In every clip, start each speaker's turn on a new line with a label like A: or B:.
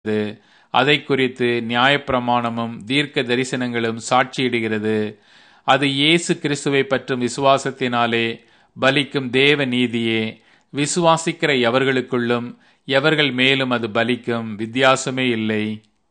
A: அதை குறித்து நியாயப்பிரமாணமும் தீர்க்க தரிசனங்களும் சாட்சியிடுகிறது. அது இயேசு கிறிஸ்துவை பற்றும் விசுவாசத்தினாலே பலிக்கும் தேவ நீதியே. விசுவாசிக்கிற எவர்களுக்குள்ளும் எவர்கள் மேலும் அது பலிக்கும், வித்தியாசமே இல்லை.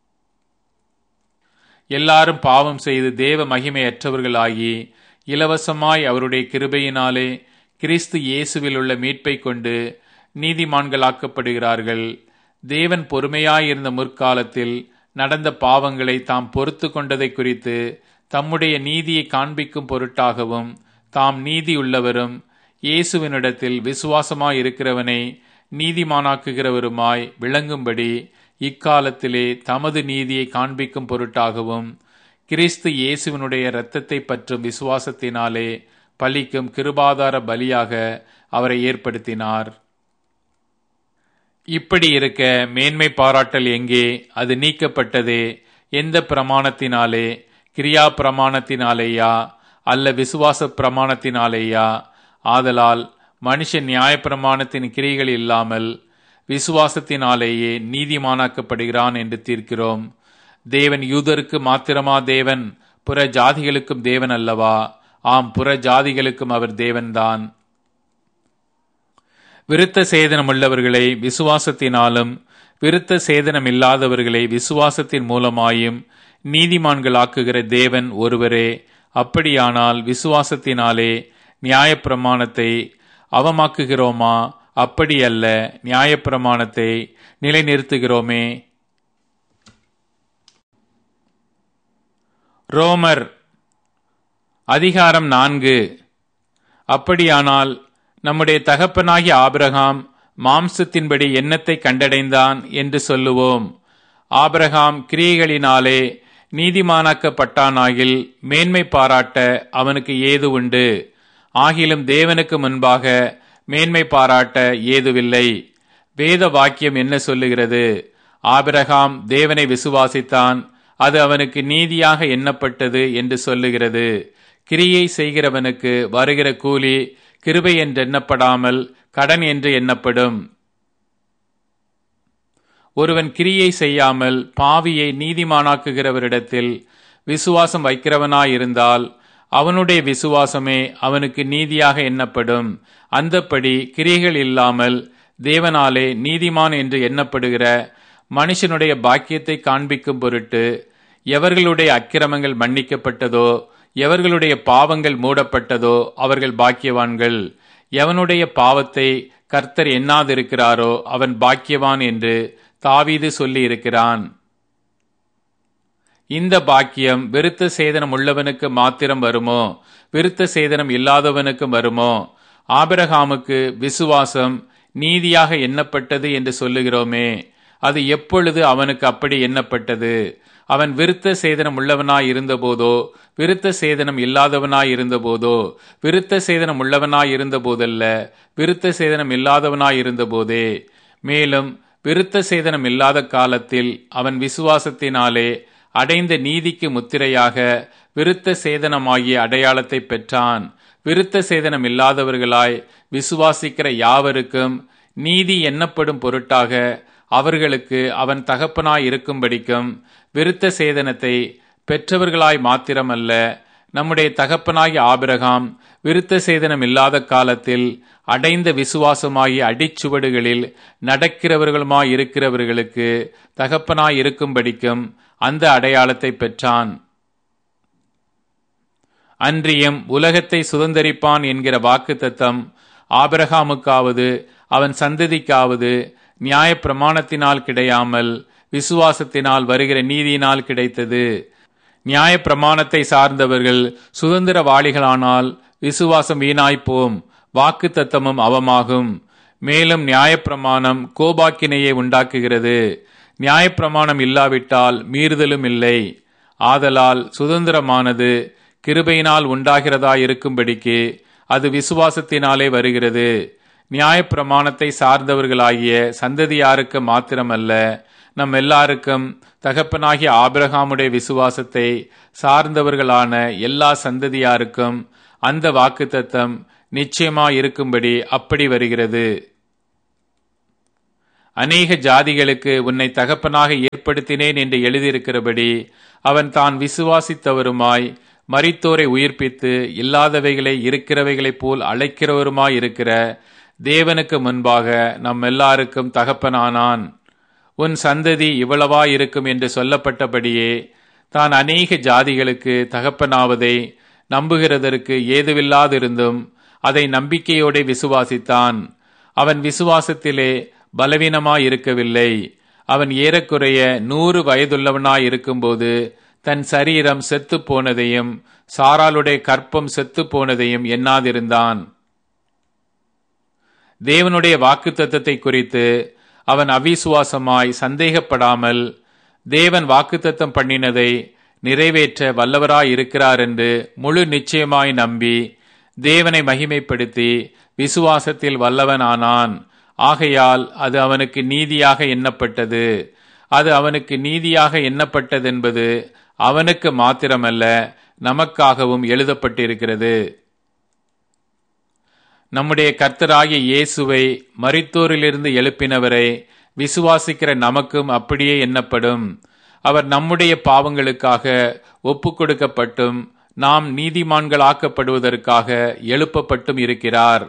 A: எல்லாரும் பாவம் செய்து தேவ மகிமையற்றவர்களாகி இலவசமாய் அவருடைய கிருபையினாலே கிறிஸ்து இயேசுவில் உள்ள மீட்பை கொண்டு நீதிமான்களாக்கப்படுகிறார்கள். தேவன் பொறுமையாயிருந்த முற்காலத்தில் நடந்த பாவங்களை தாம் பொறுத்து கொண்டதை குறித்து தம்முடைய நீதியை காண்பிக்கும் பொருட்டாகவும் தாம் நீதியுள்ளவரும் இயேசுவினிடத்தில் விசுவாசமாயிருக்கிறவனை நீதிமானாக்குகிறவருமாய் விளங்கும்படி இக்காலத்திலே தமது நீதியை காண்பிக்கும் பொருட்டாகவும் கிறிஸ்து இயேசுவினுடைய இரத்தத்தை பற்றும் விசுவாசத்தினாலே பலிக்கும் கிருபாதார பலியாக அவரை ஏற்படுத்தினார். இப்படி இருக்க மேன்மை பாராட்டல் எங்கே? அது நீக்கப்பட்டதே. எந்த பிரமாணத்தினாலே? கிரியா பிரமாணத்தினாலேயா அல்ல விசுவாச பிரமாணத்தினாலேயா? ஆதலால் மனுஷன் நியாயப்பிரமாணத்தின் கிரிகள் இல்லாமல் விசுவாசத்தினாலேயே நீதிமானாக்கப்படுகிறான் என்று தீர்க்கிறோம். தேவன் யூதருக்கு மாத்திரமா தேவன்? புற ஜாதிகளுக்கும் தேவன் அல்லவா? ஆம், புற ஜாதிகளுக்கும் அவர் தேவன்தான். விருத்த சேதனம் உள்ளவர்களை விசுவாசத்தினாலும் விருத்த சேதனம் இல்லாதவர்களை விசுவாசத்தின் மூலமாயும் நீதிமான்களாக்குகிற தேவன் ஒருவரே. அப்படியானால் விசுவாசத்தினாலே நியாயப்பிரமாணத்தை அவமாக்குகிறோமா? அப்படியல்ல, நியாயப்பிரமாணத்தை நிலைநிறுத்துகிறோமே. ரோமர் அதிகாரம் 4. அப்படியானால் நம்முடைய தகப்பனாகிய ஆபிரகாம் மாம்சத்தின்படி எண்ணத்தை கண்டடைந்தான் என்று சொல்லுவோம். ஆபிரகாம் கிரியைகளினாலே நீதிமானாக்கப்பட்டானாகில் மேன்மை பாராட்ட அவனுக்கு ஏது உண்டு? ஆகிலும் தேவனுக்கு முன்பாக மேன்மை பாராட்ட ஏதுவில்லை. வேத வாக்கியம் என்ன சொல்லுகிறது? ஆபிரகாம் தேவனை விசுவாசித்தான், அது அவனுக்கு நீதியாக எண்ணப்பட்டது என்று சொல்லுகிறது. கிரியை செய்கிறவனுக்கு வருகிற கூலி கிருபை என்று எண்ணப்படாமல் கடன் என்று எண்ணப்படும். ஒருவன் கிரியை செய்யாமல் பாவியை நீதிமானாக்குகிறவரிடத்தில் விசுவாசம் வைக்கிறவனாயிருந்தால் அவனுடைய விசுவாசமே அவனுக்கு நீதியாக எண்ணப்படும். அந்தப்படி கிரியைகள் இல்லாமல் தேவனாலே நீதிமான் என்று எண்ணப்படுகிற மனுஷனுடைய பாக்கியத்தை காண்பிக்கும் பொருட்டு எவர்களுடைய அக்கிரமங்கள் மன்னிக்கப்பட்டதோ எவர்களுடைய பாவங்கள் மூடப்பட்டதோ அவர்கள் பாக்கியவான்கள். எவனுடைய பாவத்தை கர்த்தர் எண்ணாதிருக்கிறாரோ அவன் பாக்கியவான் என்று தாவீது சொல்லி இருக்கிறான். இந்த பாக்கியம் விருத்த சேதனம் உள்ளவனுக்கு மாத்திரம் வருமோ? விருத்த சேதனம் இல்லாதவனுக்கும் வருமோ? ஆபிரகாமுக்கு விசுவாசம் நீதியாக எண்ணப்பட்டது என்று சொல்லுகிறோமே, அது எப்பொழுது அவனுக்கு அப்படி எண்ணப்பட்டது? அவன் விருத்த சேதனம் உள்ளவனாய் இருந்தபோதோ விருத்த சேதனம் இல்லாதவனாய் இருந்தபோதோ? விருத்த சேதனம் உள்ளவனாய் இருந்த போதல்ல, விருத்த சேதனம் இல்லாதவனாய் இருந்தபோதே. மேலும் விருத்த சேதனம் இல்லாத காலத்தில் அவன் விசுவாசத்தினாலே அடைந்த நீதிக்கு முத்திரையாக விருத்த சேதனமாகிய அடையாளத்தை பெற்றான். விருத்த சேதனம் இல்லாதவர்களாய் விசுவாசிக்கிற யாவருக்கும் நீதி எண்ணப்படும் பொருட்டாக அவர்களுக்கு அவன் தகப்பனாய் இருக்கும்படிக்கும் விருத்த சேதனத்தை பெற்றவர்களாய் மாத்திரமல்ல, நம்முடைய தகப்பனாகிய ஆபிரகாம் விருத்த சேதனம் இல்லாத காலத்தில் அடைந்த விசுவாசமாகிய அடிச்சுவடுகளில் நடக்கிறவர்களுமாய் இருக்கிறவர்களுக்கு தகப்பனாய் இருக்கும்படிக்கும் அந்த அடையாளத்தை பெற்றான். அன்றியும் உலகத்தை சுதந்தரிப்பான் என்கிற வாக்குத்தத்தம் ஆபிரகாமுக்காவது அவன் சந்ததிக்காவது நியாய பிரமாணத்தினால் கிடையாமல் விசுவாசத்தினால் வருகிற நீதியினால் கிடைத்தது. நியாய பிரமாணத்தை சார்ந்தவர்கள் சுதந்திரவாளிகளானால் விசுவாசம் வீணாய்ப்போம், வாக்கு தத்தமும் அவமாகும். மேலும் நியாயப்பிரமாணம் கோபாக்கினையை உண்டாக்குகிறது. நியாயப்பிரமாணம் இல்லாவிட்டால் மீறுதலும் இல்லை. ஆதலால் சுதந்திரமானது கிருபையினால் உண்டாகிறதா இருக்கும்படிக்கு அது விசுவாசத்தினாலே வருகிறது. நியாயப்பிரமாணத்தை சார்ந்தவர்களாகிய சந்ததியாருக்கு மாத்திரமல்ல, நம் எல்லாருக்கும் தகப்பனாகிய ஆபிரகாமுடைய விசுவாசத்தை சார்ந்தவர்களான எல்லா சந்ததியாருக்கும் அந்த வாக்குத்தத்தம் நிச்சயமாயிருக்கும்படி அப்படி வருகிறது. அநேக ஜாதிகளுக்கு உன்னை தகப்பனாக ஏற்படுத்தினேன் என்று எழுதியிருக்கிறபடி அவன் தான் விசுவாசித்தவருமாய் மரித்தோரை உயிர்ப்பித்து இல்லாதவைகளை இருக்கிறவைகளைப் போல் அழைக்கிறவருமாய் இருக்கிற தேவனுக்கு முன்பாக நம் எல்லாருக்கும் தகப்பனானான். உன் சந்ததி இவ்வளவாயிருக்கும் என்று சொல்லப்பட்டபடியே தான் அநேக ஜாதிகளுக்கு தகப்பனாவதை நம்புகிறதற்கு ஏதுவில்லாதிருந்தும் அதை நம்பிக்கையோடு விசுவாசித்தான். அவன் விசுவாசத்திலே பலவீனமாயிருக்கவில்லை. அவன் ஏறக்குறைய 100 வயதுள்ளவனாயிருக்கும்போது தன் சரீரம் செத்து போனதையும் சாராளுடைய கற்பம் செத்து போனதையும் எண்ணாதிருந்தான். தேவனுடைய வாக்குத்தத்தத்தை குறித்து அவன் அவிசுவாசமாய் சந்தேகப்படாமல் தேவன் வாக்குத்தத்தம் பண்ணினதை நிறைவேற்ற வல்லவராயிருக்கிறார் என்று முழு நிச்சயமாய் நம்பி தேவனை மகிமைப்படுத்தி விசுவாசத்தில் வல்லவனானான். ஆகையால் அது அவனுக்கு நீதியாக எண்ணப்பட்டது. அது அவனுக்கு நீதியாக எண்ணப்பட்டதென்பது அவனுக்கு மாத்திரமல்ல, நமக்காகவும் எழுதப்பட்டிருக்கிறது. நம்முடைய கர்த்தராகிய இயேசுவை மரித்தோரிலிருந்து எழுப்பினவரை விசுவாசிக்கிற நமக்கும் அப்படியே எண்ணப்படும். அவர் நம்முடைய பாவங்களுக்காக ஒப்பு கொடுக்கப்பட்டும் நாம் நீதிமான்களாக்கப்படுவதற்காக எழுப்பப்பட்டும் இருக்கிறார்.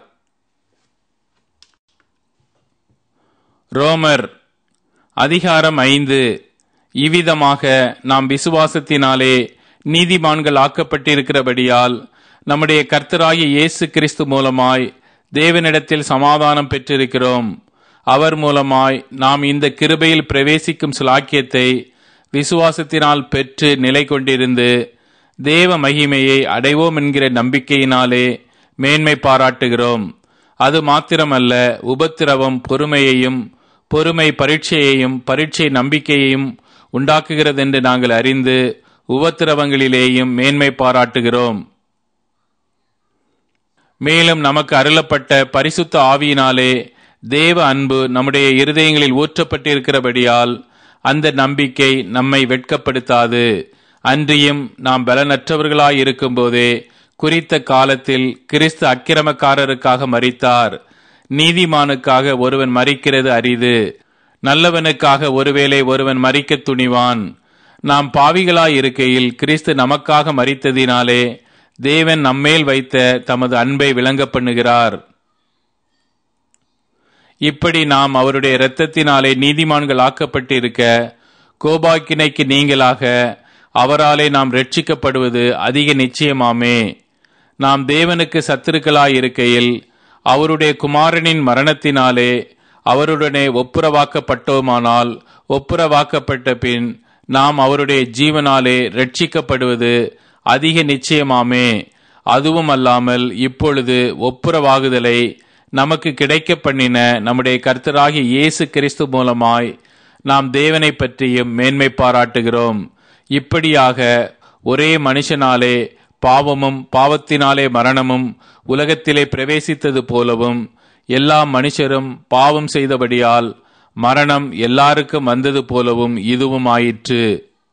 A: ரோமர் அதிகாரம் 5. இவ்விதமாக நாம் விசுவாசத்தினாலே நீதிமான்கள் ஆக்கப்பட்டிருக்கிறபடியால் நம்முடைய கர்த்தராகிய இயேசு கிறிஸ்து மூலமாய் தேவனிடத்தில் சமாதானம் பெற்றிருக்கிறோம். அவர் மூலமாய் நாம் இந்த கிருபையில் பிரவேசிக்கும் சிலாக்கியத்தை விசுவாசத்தினால் பெற்று நிலை கொண்டிருந்து தேவ மகிமையை அடைவோம் என்கிற நம்பிக்கையினாலே மேன்மை பாராட்டுகிறோம். அது மாத்திரமல்ல, உபத்திரவம் பொறுமையையும், பொறுமை பரீட்சையையும், பரீட்சை நம்பிக்கையையும் உண்டாக்குகிறதென்று நாங்கள் அறிந்து உபத்திரவங்களிலேயும் மேன்மை பாராட்டுகிறோம். மேலும் நமக்கு அருளப்பட்ட பரிசுத்த ஆவியினாலே தேவ அன்பு நம்முடைய இருதயங்களில் ஊற்றப்பட்டிருக்கிறபடியால் அந்த நம்பிக்கை நம்மை வெட்கப்படுத்தாது. அன்றியும் நாம் பலனற்றவர்களாயிருக்கும் போதே குறித்த காலத்தில் கிறிஸ்து அக்கிரமக்காரருக்காக மரித்தார். நீதிமானுக்காக ஒருவன் மரிக்கிறது அரிது, நல்லவனுக்காக ஒருவேளை ஒருவன் மரிக்க துணிவான். நாம் பாவிகளாயிருக்கையில் கிறிஸ்து நமக்காக மரித்ததினாலே தேவன் நம்மேல் வைத்த தமது அன்பை விளங்க பண்ணுகிறார். இப்படி நாம் அவருடைய இரத்தத்தினாலே நீதிமான்கள் ஆக்கப்பட்டிருக்க கோபாக்கினைக்கு நீங்களாக அவராலே நாம் ரட்சிக்கப்படுவது அதிக நிச்சயமாமே. நாம் தேவனுக்கு சத்துருக்களாயிருக்கையில் அவருடைய குமாரனின் மரணத்தினாலே அவருடனே ஒப்புரவாக்கப்பட்டோமானால், ஒப்புரவாக்கப்பட்ட பின் நாம் அவருடைய ஜீவனாலே ரட்சிக்கப்படுவது அதிக நிச்சயமாமே. அதுவும் அல்லாமல் இப்பொழுது ஒப்புரவாகுதலை நமக்கு கிடைக்க பண்ணின நம்முடைய கர்த்தராகிய இயேசு கிறிஸ்து மூலமாய் நாம் தேவனை பற்றியும் மேன்மை பாராட்டுகிறோம். இப்படியாக ஒரே மனுஷனாலே பாவமும் பாவத்தினாலே மரணமும் உலகத்திலே பிரவேசித்தது போலவும் எல்லா மனுஷரும் பாவம் செய்தபடியால் மரணம் எல்லாருக்கும் வந்தது போலவும் இதுவும் ஆயிற்று.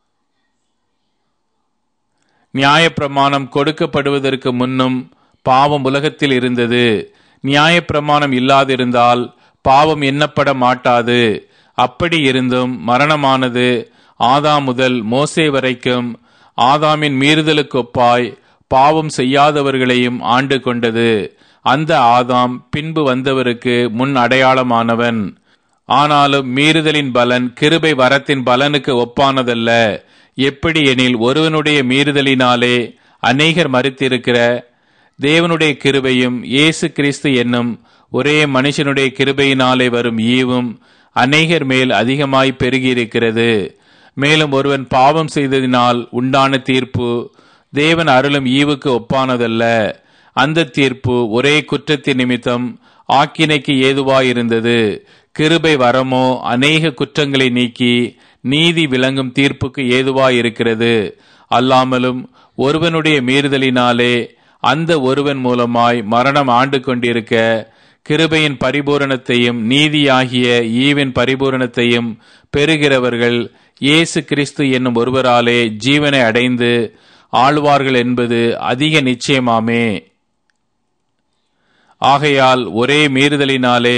A: நியாயப்பிரமாணம் கொடுக்கப்படுவதற்கு முன்னும் பாவம் உலகத்தில் இருந்தது. நியாயப்பிரமாணம் இல்லாதிருந்தால் பாவம் எண்ணப்பட மாட்டாது. அப்படி இருந்தும் மரணமானது ஆதாம் முதல் மோசே வரைக்கும் ஆதாமின் மீறுதலுக்கு ஒப்பாய் பாவம் செய்யாதவர்களையும் ஆண்டு கொண்டது. அந்த ஆதாம் பின்பு வந்தவருக்கு முன் அடையாளமானவன். ஆனாலும் மீறுதலின் பலன் கிருபை வரத்தின் பலனுக்கு ஒப்பானதல்ல. எப்படி எனில், ஒருவனுடைய மீறுதலினாலே அநேகர் மரித்திருக்கிற தேவனுடைய கிருபையும் இயேசு கிறிஸ்து என்னும் ஒரே மனுஷனுடைய கிருபையினாலே வரும் ஈவும் அநேகர் மேல் அதிகமாய் பெருகியிருக்கிறது. மேலும் ஒருவன் பாவம் செய்ததினால் உண்டான தீர்ப்பு தேவன் அருளும் ஈவுக்கு ஒப்பானதல்ல. அந்த தீர்ப்பு ஒரே குற்றத்தின் நிமித்தம் ஆக்கினைக்கு ஏதுவாயிருந்தது. கிருபை வரமோ அநேக குற்றங்களை நீக்கி நீதி விளங்கும் தீர்ப்புக்கு ஏதுவாயிருக்கிறது. அல்லாமலும் ஒருவனுடைய மீறுதலினாலே அந்த ஒருவன் மூலமாய் மரணம் ஆண்டு கொண்டிருக்க கிருபையின் பரிபூரணத்தையும் நீதியாகிய ஈவின் பரிபூரணத்தையும் பெறுகிறவர்கள் இயேசு கிறிஸ்து என்னும் ஒருவராலே ஜீவனை அடைந்து ஆழ்வார்கள் என்பது அதிக நிச்சயமாமே. ஆகையால் ஒரே மீறுதலினாலே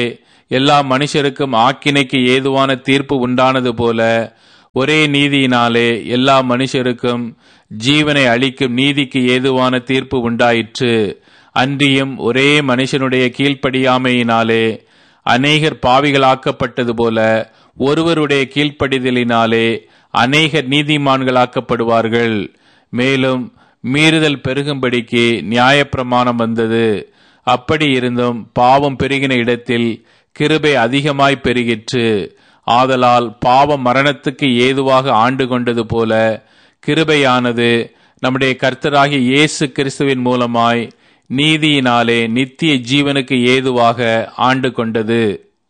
A: எல்லா மனுஷருக்கும் ஆக்கினைக்கு ஏதுவான தீர்ப்பு உண்டானது போல ஒரே நீதியினாலே எல்லா மனுஷருக்கும் ஜீவனை அளிக்கும் நீதிக்கு ஏதுவான தீர்ப்பு உண்டாயிற்று. அன்றியும் ஒரே மனுஷனுடைய கீழ்ப்படியாமையினாலே அநேகர் பாவிகளாக்கப்பட்டது போல ஒருவருடைய கீழ்ப்படிதலினாலே அநேகர் நீதிமான்களாக்கப்படுவார்கள். மேலும் மீறுதல் பெருகும்படிக்கு நியாயப்பிரமாணம் வந்தது. அப்படி இருந்தும் பாவம் பெருகின இடத்தில் கிருபை அதிகமாய் பெருகிற்று. ஆதலால் பாவம் மரணத்துக்கு ஏதுவாக ஆண்டு கொண்டது போல கிருபையானது நம்முடைய கர்த்தராகிய இயேசு கிறிஸ்துவின் மூலமாய் நீதியினாலே நித்திய ஜீவனுக்கு ஏதுவாக ஆண்டு கொண்டது.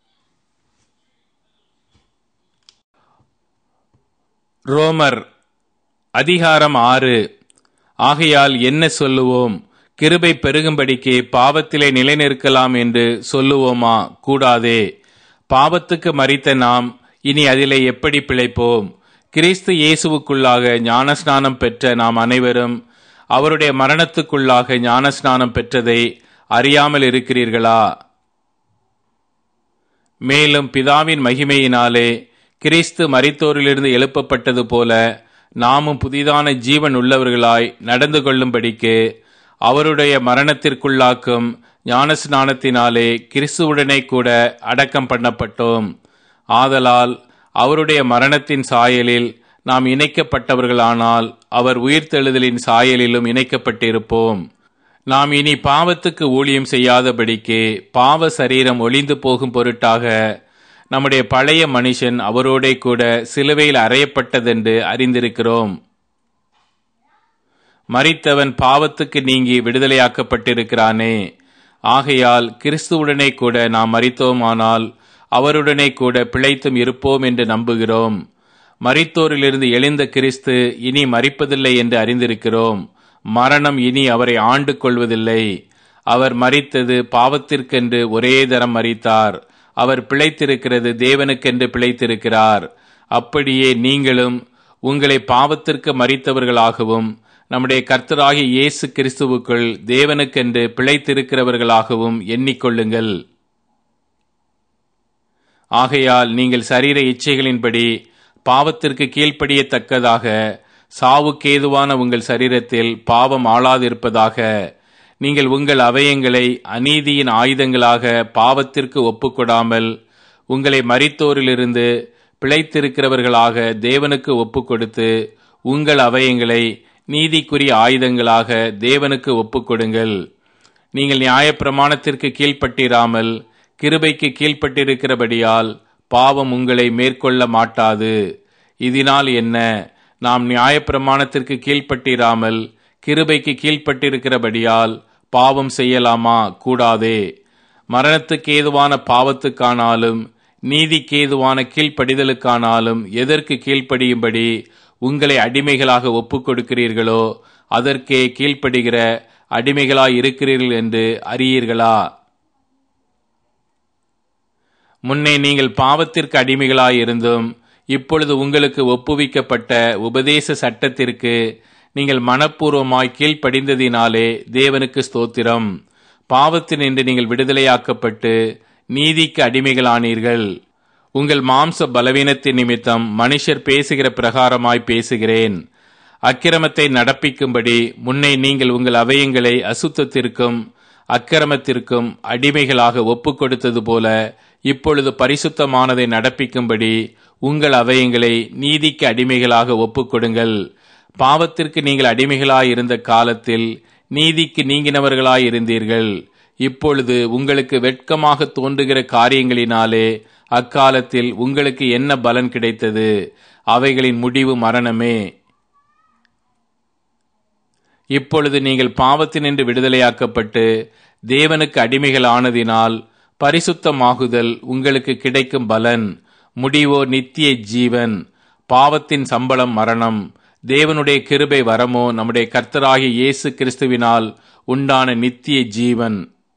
A: ரோமர் அதிகாரம் 6. ஆகையால் என்ன சொல்லுவோம்? கிருபை பெருகும்படிக்கு பாவத்திலே நிலைநிற்கலாம் என்று சொல்லுவோமா? கூடாதே. பாவத்துக்கு மரித்த நாம் இனி அதிலே எப்படி பிழைப்போம்? கிறிஸ்து இயேசுவுக்குள்ளாக ஞானஸ்நானம் பெற்ற நாம் அனைவரும் அவருடைய மரணத்துக்குள்ளாக ஞானஸ்நானம் பெற்றதை அறியாமல் இருக்கிறீர்களா? மேலும் பிதாவின் மகிமையினாலே கிறிஸ்து மரித்தோரிலிருந்து எழுப்பப்பட்டது போல நாமும் புதிதான ஜீவன் உள்ளவர்களாய் நடந்து கொள்ளும்படிக்கு அவருடைய மரணத்திற்குள்ளாக்கும் ஞானஸ்நானத்தினாலே கிறிஸ்துவுடனே கூட அடக்கம் பண்ணப்பட்டோம். ஆதலால் அவருடைய மரணத்தின் சாயலில் நாம் இணைக்கப்பட்டவர்களானால் அவர் உயிர்த்தெழுதலின் சாயலிலும் இணைக்கப்பட்டிருப்போம். நாம் இனி பாவத்துக்கு ஊழியம் செய்யாதபடிக்கு பாவ சரீரம் ஒளிந்து போகும் பொருட்டாக நம்முடைய பழைய மனுஷன் அவரோடே கூட சிலுவையில் அறையப்பட்டதென்று அறிந்திருக்கிறோம். மரித்தவன் பாவத்துக்கு நீங்கி விடுதலையாக்கப்பட்டிருக்கிறானே. ஆகையால் கிறிஸ்துவுடனே கூட நாம் மரித்தோமானால் அவருடனே கூட பிழைத்தும் இருப்போம் என்று நம்புகிறோம். மரித்தோரிலிருந்து எழுந்த கிறிஸ்து இனி மரிப்பதில்லை என்று அறிந்திருக்கிறோம். மரணம் இனி அவரை ஆண்டு கொள்வதில்லை. அவர் மரித்தது பாவத்திற்கென்று ஒரே தரம் மரித்தார். அவர் பிழைத்திருக்கிறது தேவனுக்கென்று பிழைத்திருக்கிறார். அப்படியே நீங்களும் உங்களை பாவத்திற்கு மரித்தவர்களாகவும் நம்முடைய கர்த்தராகிய இயேசு கிறிஸ்துவுக்குள் தேவனுக்கென்று பிழைத்திருக்கிறவர்களாகவும் எண்ணிக்கொள்ளுங்கள். ஆகையால் நீங்கள் சரீர இச்சைகளின்படி பாவத்திற்கு கீழ்ப்படியத்தக்கதாக சாவுக்கேதுவான உங்கள் சரீரத்தில் பாவம் ஆளாதிருப்பதாக நீங்கள் உங்கள் அவயங்களை அநீதியின் ஆயுதங்களாக பாவத்திற்கு ஒப்புக்கொடாமல் உங்களை மரித்தோரிலிருந்து பிழைத்திருக்கிறவர்களாக தேவனுக்கு ஒப்புக்கொடுத்து உங்கள் அவயங்களை நீதிக்குரிய ஆயுதங்களாக தேவனுக்கு ஒப்புக்கொடுங்கள். நீங்கள் நியாயப்பிரமாணத்திற்கு கீழ்ப்பட்டிராமல் கிருபைக்கு கீழ்ப்பட்டிருக்கிறபடியால் பாவம் உங்களை மேற்கொள்ள மாட்டாது. இதனால் என்ன? நாம் நியாயப்பிரமாணத்திற்கு கீழ்ப்பட்டிராமல் கிருபைக்கு கீழ்ப்பட்டிருக்கிறபடியால் பாவம் செய்யலாமா? கூடாதே. மரணத்துக்கு ஏதுவான பாவத்துக்கானாலும் நீதிக்கேதுவான கீழ்ப்படிதலுக்கானாலும் எதற்கு கீழ்ப்படியும்படி உங்களை அடிமைகளாக ஒப்புக் கொடுக்கிறீர்களோ அதற்கே கீழ்ப்படுகிற அடிமைகளாய் இருக்கிறீர்கள் என்று அறியீர்களா? முன்னே நீங்கள் பாவத்திற்கு அடிமைகளாயிருந்தும் இப்பொழுது உங்களுக்கு ஒப்புவிக்கப்பட்ட உபதேச சட்டத்திற்கு நீங்கள் மனப்பூர்வமாய் கீழ்ப்படிந்ததினாலே தேவனுக்கு ஸ்தோத்திரம். பாவத்தினின்று நீங்கள் விடுதலையாக்கப்பட்டு நீதிக்கு அடிமைகளானீர்கள். உங்கள் மாம்ச பலவீனத்தின் நிமித்தம் மனுஷர் பேசுகிற பிரகாரமாய் பேசுகிறேன். அக்கிரமத்தை நடப்பிக்கும்படி முன்னே நீங்கள் உங்கள் அவயங்களை அசுத்தத்திற்கும் அக்கிரமத்திற்கும் அடிமைகளாக ஒப்புக் கொடுத்தது போல இப்பொழுது பரிசுத்தமானதை நடப்பிக்கும்படி உங்கள் அவயங்களை நீதிக்கு அடிமைகளாக ஒப்புக்கொடுங்கள். பாவத்திற்கு நீங்கள் அடிமைகளாயிருந்த காலத்தில் நீதிக்கு நீங்கினவர்களாயிருந்தீர்கள். இப்பொழுது உங்களுக்கு வெட்கமாக தோன்றுகிற காரியங்களினாலே அக்காலத்தில் உங்களுக்கு என்ன பலன் கிடைத்தது? அவைகளின் முடிவு மரணமே. இப்பொழுது நீங்கள் பாவத்தினின்று விடுதலையாக்கப்பட்டு தேவனுக்கு அடிமைகள் ஆனதினால் பரிசுத்தமாகுதல் உங்களுக்கு கிடைக்கும் பலன். முடிவோ நித்திய ஜீவன். பாவத்தின் சம்பளம் மரணம். தேவனுடைய கிருபை வரமோ நம்முடைய கர்த்தராகிய இயேசு கிறிஸ்துவினால் உண்டான நித்திய ஜீவன்.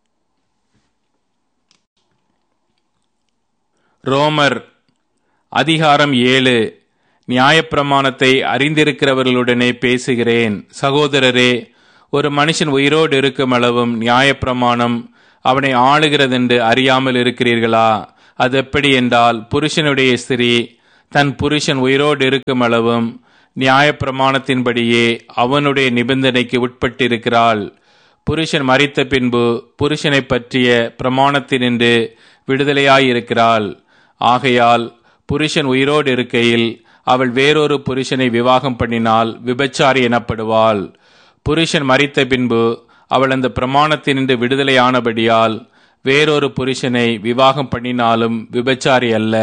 A: ரோமர் அதிகாரம் 7. நியாயப்பிரமாணத்தை அறிந்திருக்கிறவர்களுடனே பேசுகிறேன். சகோதரரே, ஒரு மனுஷன் உயிரோடு இருக்கும் அளவும் நியாயப்பிரமாணம் அவனை ஆளுகிறதென்று அறியாமல் இருக்கிறீர்களா? அது எப்படி என்றால், புருஷனுடைய ஸ்திரீ தன் புருஷன் உயிரோடு இருக்கும் அளவும் நியாயப்பிரமாணத்தின்படியே அவனுடைய நிபந்தனைக்கு உட்பட்டிருக்கிறாள். புருஷன் மரித்த பின்பு புருஷனை பற்றிய பிரமாணத்தினின்று விடுதலையாயிருக்கிறாள். ஆகையால் புருஷன் உயிரோடு இருக்கையில் அவள் வேறொரு புருஷனை விவாகம் பண்ணினால் விபச்சாரி எனப்படுவாள். புருஷன் மரித்த பின்பு அவள் அந்த பிரமாணத்தினின்று விடுதலையானபடியால் வேறொரு புருஷனை விவாகம் பண்ணினாலும் விபச்சாரி அல்ல.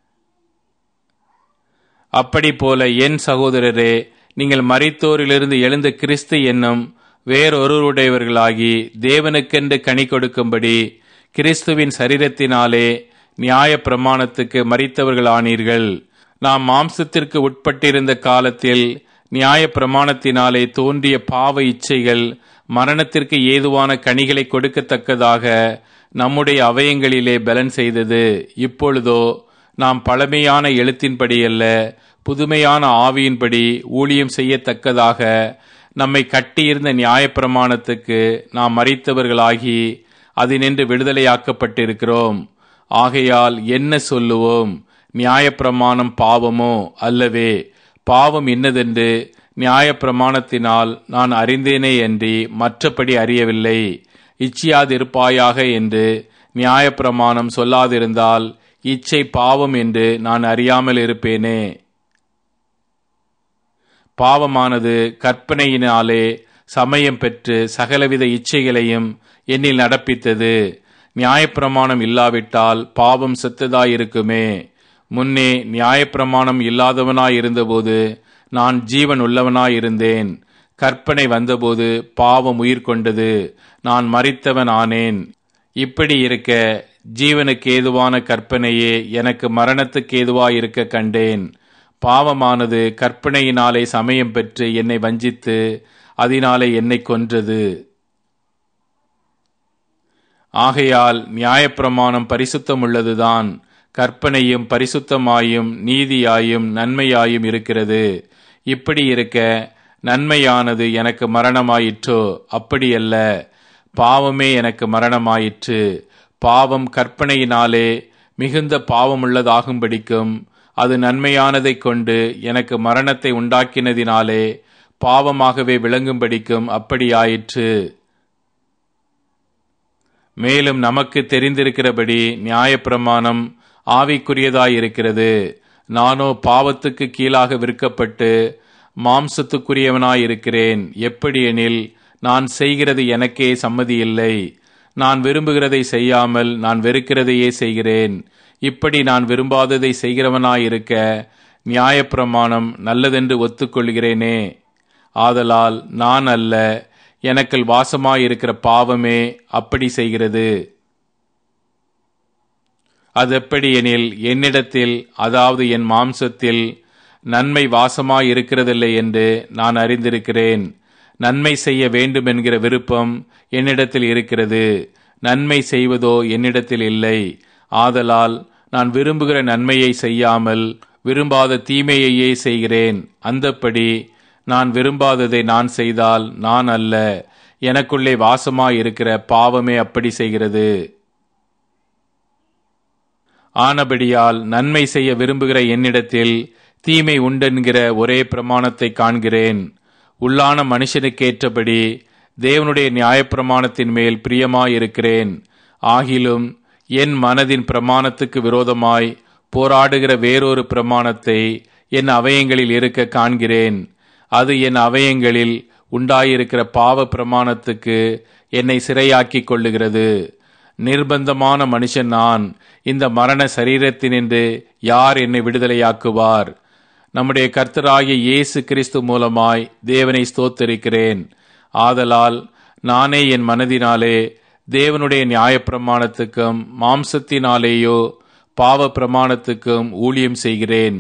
A: அப்படி போல என் சகோதரரே, நீங்கள் மரித்தோரிலிருந்து எழுந்த கிறிஸ்து என்னும் வேறொருவருடையவர்களாகி தேவனுக்கென்று கனி கொடுக்கும்படி கிறிஸ்துவின் சரீரத்தினாலே நியாய பிரமாணத்துக்கு மரித்தவர்கள் ஆனீர்கள். நாம் மாம்சத்திற்கு உட்பட்டிருந்த காலத்தில் நியாய பிரமாணத்தினாலே தோன்றிய பாவ இச்சைகள் மரணத்திற்கு ஏதுவான கனிகளை கொடுக்கத்தக்கதாக நம்முடைய அவயங்களிலே பலன் செய்தது. இப்பொழுதோ நாம் பழமையான எழுத்தின்படி அல்ல, புதுமையான ஆவியின்படி ஊழியம் செய்யத்தக்கதாக நம்மை கட்டியிருந்த நியாயப்பிரமாணத்துக்கு நாம் மரித்தவர்களாகி அதினின்று விடுதலையாக்கப்பட்டிருக்கிறோம். ஆகையால் என்ன சொல்லுவோம்? நியாயப்பிரமாணம் பாவமோ? அல்லவே. பாவம் இன்னதென்று நியாயப்பிரமாணத்தினால் நான் அறிந்தேனே அன்றி மற்றபடி அறியவில்லை. இச்சியாதிருப்பாயாக என்று நியாயப்பிரமாணம் சொல்லாதிருந்தால் இச்சை பாவம் என்று நான் அறியாமல் இருப்பேனே. பாவமானது கற்பனையினாலே சமயம் பெற்று சகலவித இச்சைகளையும் என்னில் நடப்பித்தது. நியாயப்பிரமாணம் இல்லாவிட்டால் பாவம் செத்ததாயிருக்குமே. முன்னே நியாயப்பிரமாணம் இல்லாதவனாயிருந்தபோது நான் ஜீவன் உள்ளவனாயிருந்தேன். கற்பனை வந்தபோது பாவம் உயிர் கொண்டது, நான் மரித்தவன் ஆனேன். இப்படி இருக்க ஜீவனுக்கு ஏதுவான கற்பனையே எனக்கு மரணத்துக்கு ஏதுவாயிருக்க கண்டேன். பாவமானது கற்பனையினாலே சமயம் பெற்று என்னை வஞ்சித்து அதனாலே என்னை கொன்றது. ஆகையால் நியாயப்பிரமாணம் பரிசுத்தமுள்ளதுதான். கற்பனையும் பரிசுத்தமாயும் நீதியாயும் நன்மையாயும் இருக்கிறது. இப்படி இருக்க நன்மையானது எனக்கு மரணமாயிற்றோ? அப்படியல்ல, பாவமே எனக்கு மரணமாயிற்று. பாவம் கற்பனையினாலே மிகுந்த பாவமுள்ளதாகும்படிக்கும் அது நன்மையானதை கொண்டு எனக்கு மரணத்தை உண்டாக்கினதினாலே பாவமாகவே விளங்கும்படிக்கும் அப்படியாயிற்று. மேலும் நமக்கு தெரிந்திருக்கிறபடி நியாயப்பிரமாணம் ஆவிக்குரியதாயிருக்கிறது. நானோ பாவத்துக்கு கீழாக விற்கப்பட்டு மாம்சத்துக்குரியவனாயிருக்கிறேன். எப்படியெனில் நான் செய்கிறது எனக்கே சம்மதியில்லை. நான் விரும்புகிறதை செய்யாமல் நான் வெறுக்கிறதையே செய்கிறேன். இப்படி நான் விரும்பாததை செய்கிறவனாயிருக்க நியாயப்பிரமாணம் நல்லதென்று ஒத்துக்கொள்கிறேனே. ஆதலால் நான் அல்ல, எனக்குள் வாசமாயிருக்கிற பாவமே அப்படி செய்கிறது. அதெப்படி எனில் என்னிடத்தில், அதாவது என் மாம்சத்தில் நன்மை வாசமாயிருக்கிறதில்லை என்று நான் அறிந்திருக்கிறேன். நன்மை செய்ய வேண்டும் என்கிற விருப்பம் என்னிடத்தில் இருக்கிறது, நன்மை செய்வதோ என்னிடத்தில் இல்லை. ஆதலால் நான் விரும்புகிற நன்மையை செய்யாமல் விரும்பாத தீமையையே செய்கிறேன். அந்தப்படி நான் விரும்பாததை நான் செய்தால் நான் அல்ல, எனக்குள்ளே வாசமாயிருக்கிற பாவமே அப்படி செய்கிறது. ஆனபடியால் நன்மை செய்ய விரும்புகிற என்னிடத்தில் தீமை உண்டென்கிற ஒரே பிரமாணத்தை காண்கிறேன். உள்ளான மனுஷனுக்கேற்றபடி தேவனுடைய நியாயப்பிரமாணத்தின் மேல் பிரியமாயிருக்கிறேன். ஆகிலும் என் மனதின் பிரமாணத்துக்கு விரோதமாய் போராடுகிற வேறொரு பிரமாணத்தை என் அவயங்களில் இருக்க காண்கிறேன். அது என் அவயங்களில் உண்டாயிருக்கிற பாவ பிரமாணத்துக்கு என்னை சிறையாக்கிக் கொள்ளுகிறது. நிர்பந்தமான மனுஷன் நான். இந்த மரண சரீரத்தினின்று யார் என்னை விடுதலையாக்குவார்? நம்முடைய கர்த்தராகிய இயேசு கிறிஸ்து மூலமாய் தேவனை ஸ்தோத்தரிக்கிறேன். ஆதலால் நானே என் மனதினாலே தேவனுடைய நியாயப்பிரமாணத்துக்கும் மாம்சத்தினாலேயோ பாவ பிரமாணத்துக்கும் ஊழியம் செய்கிறேன்.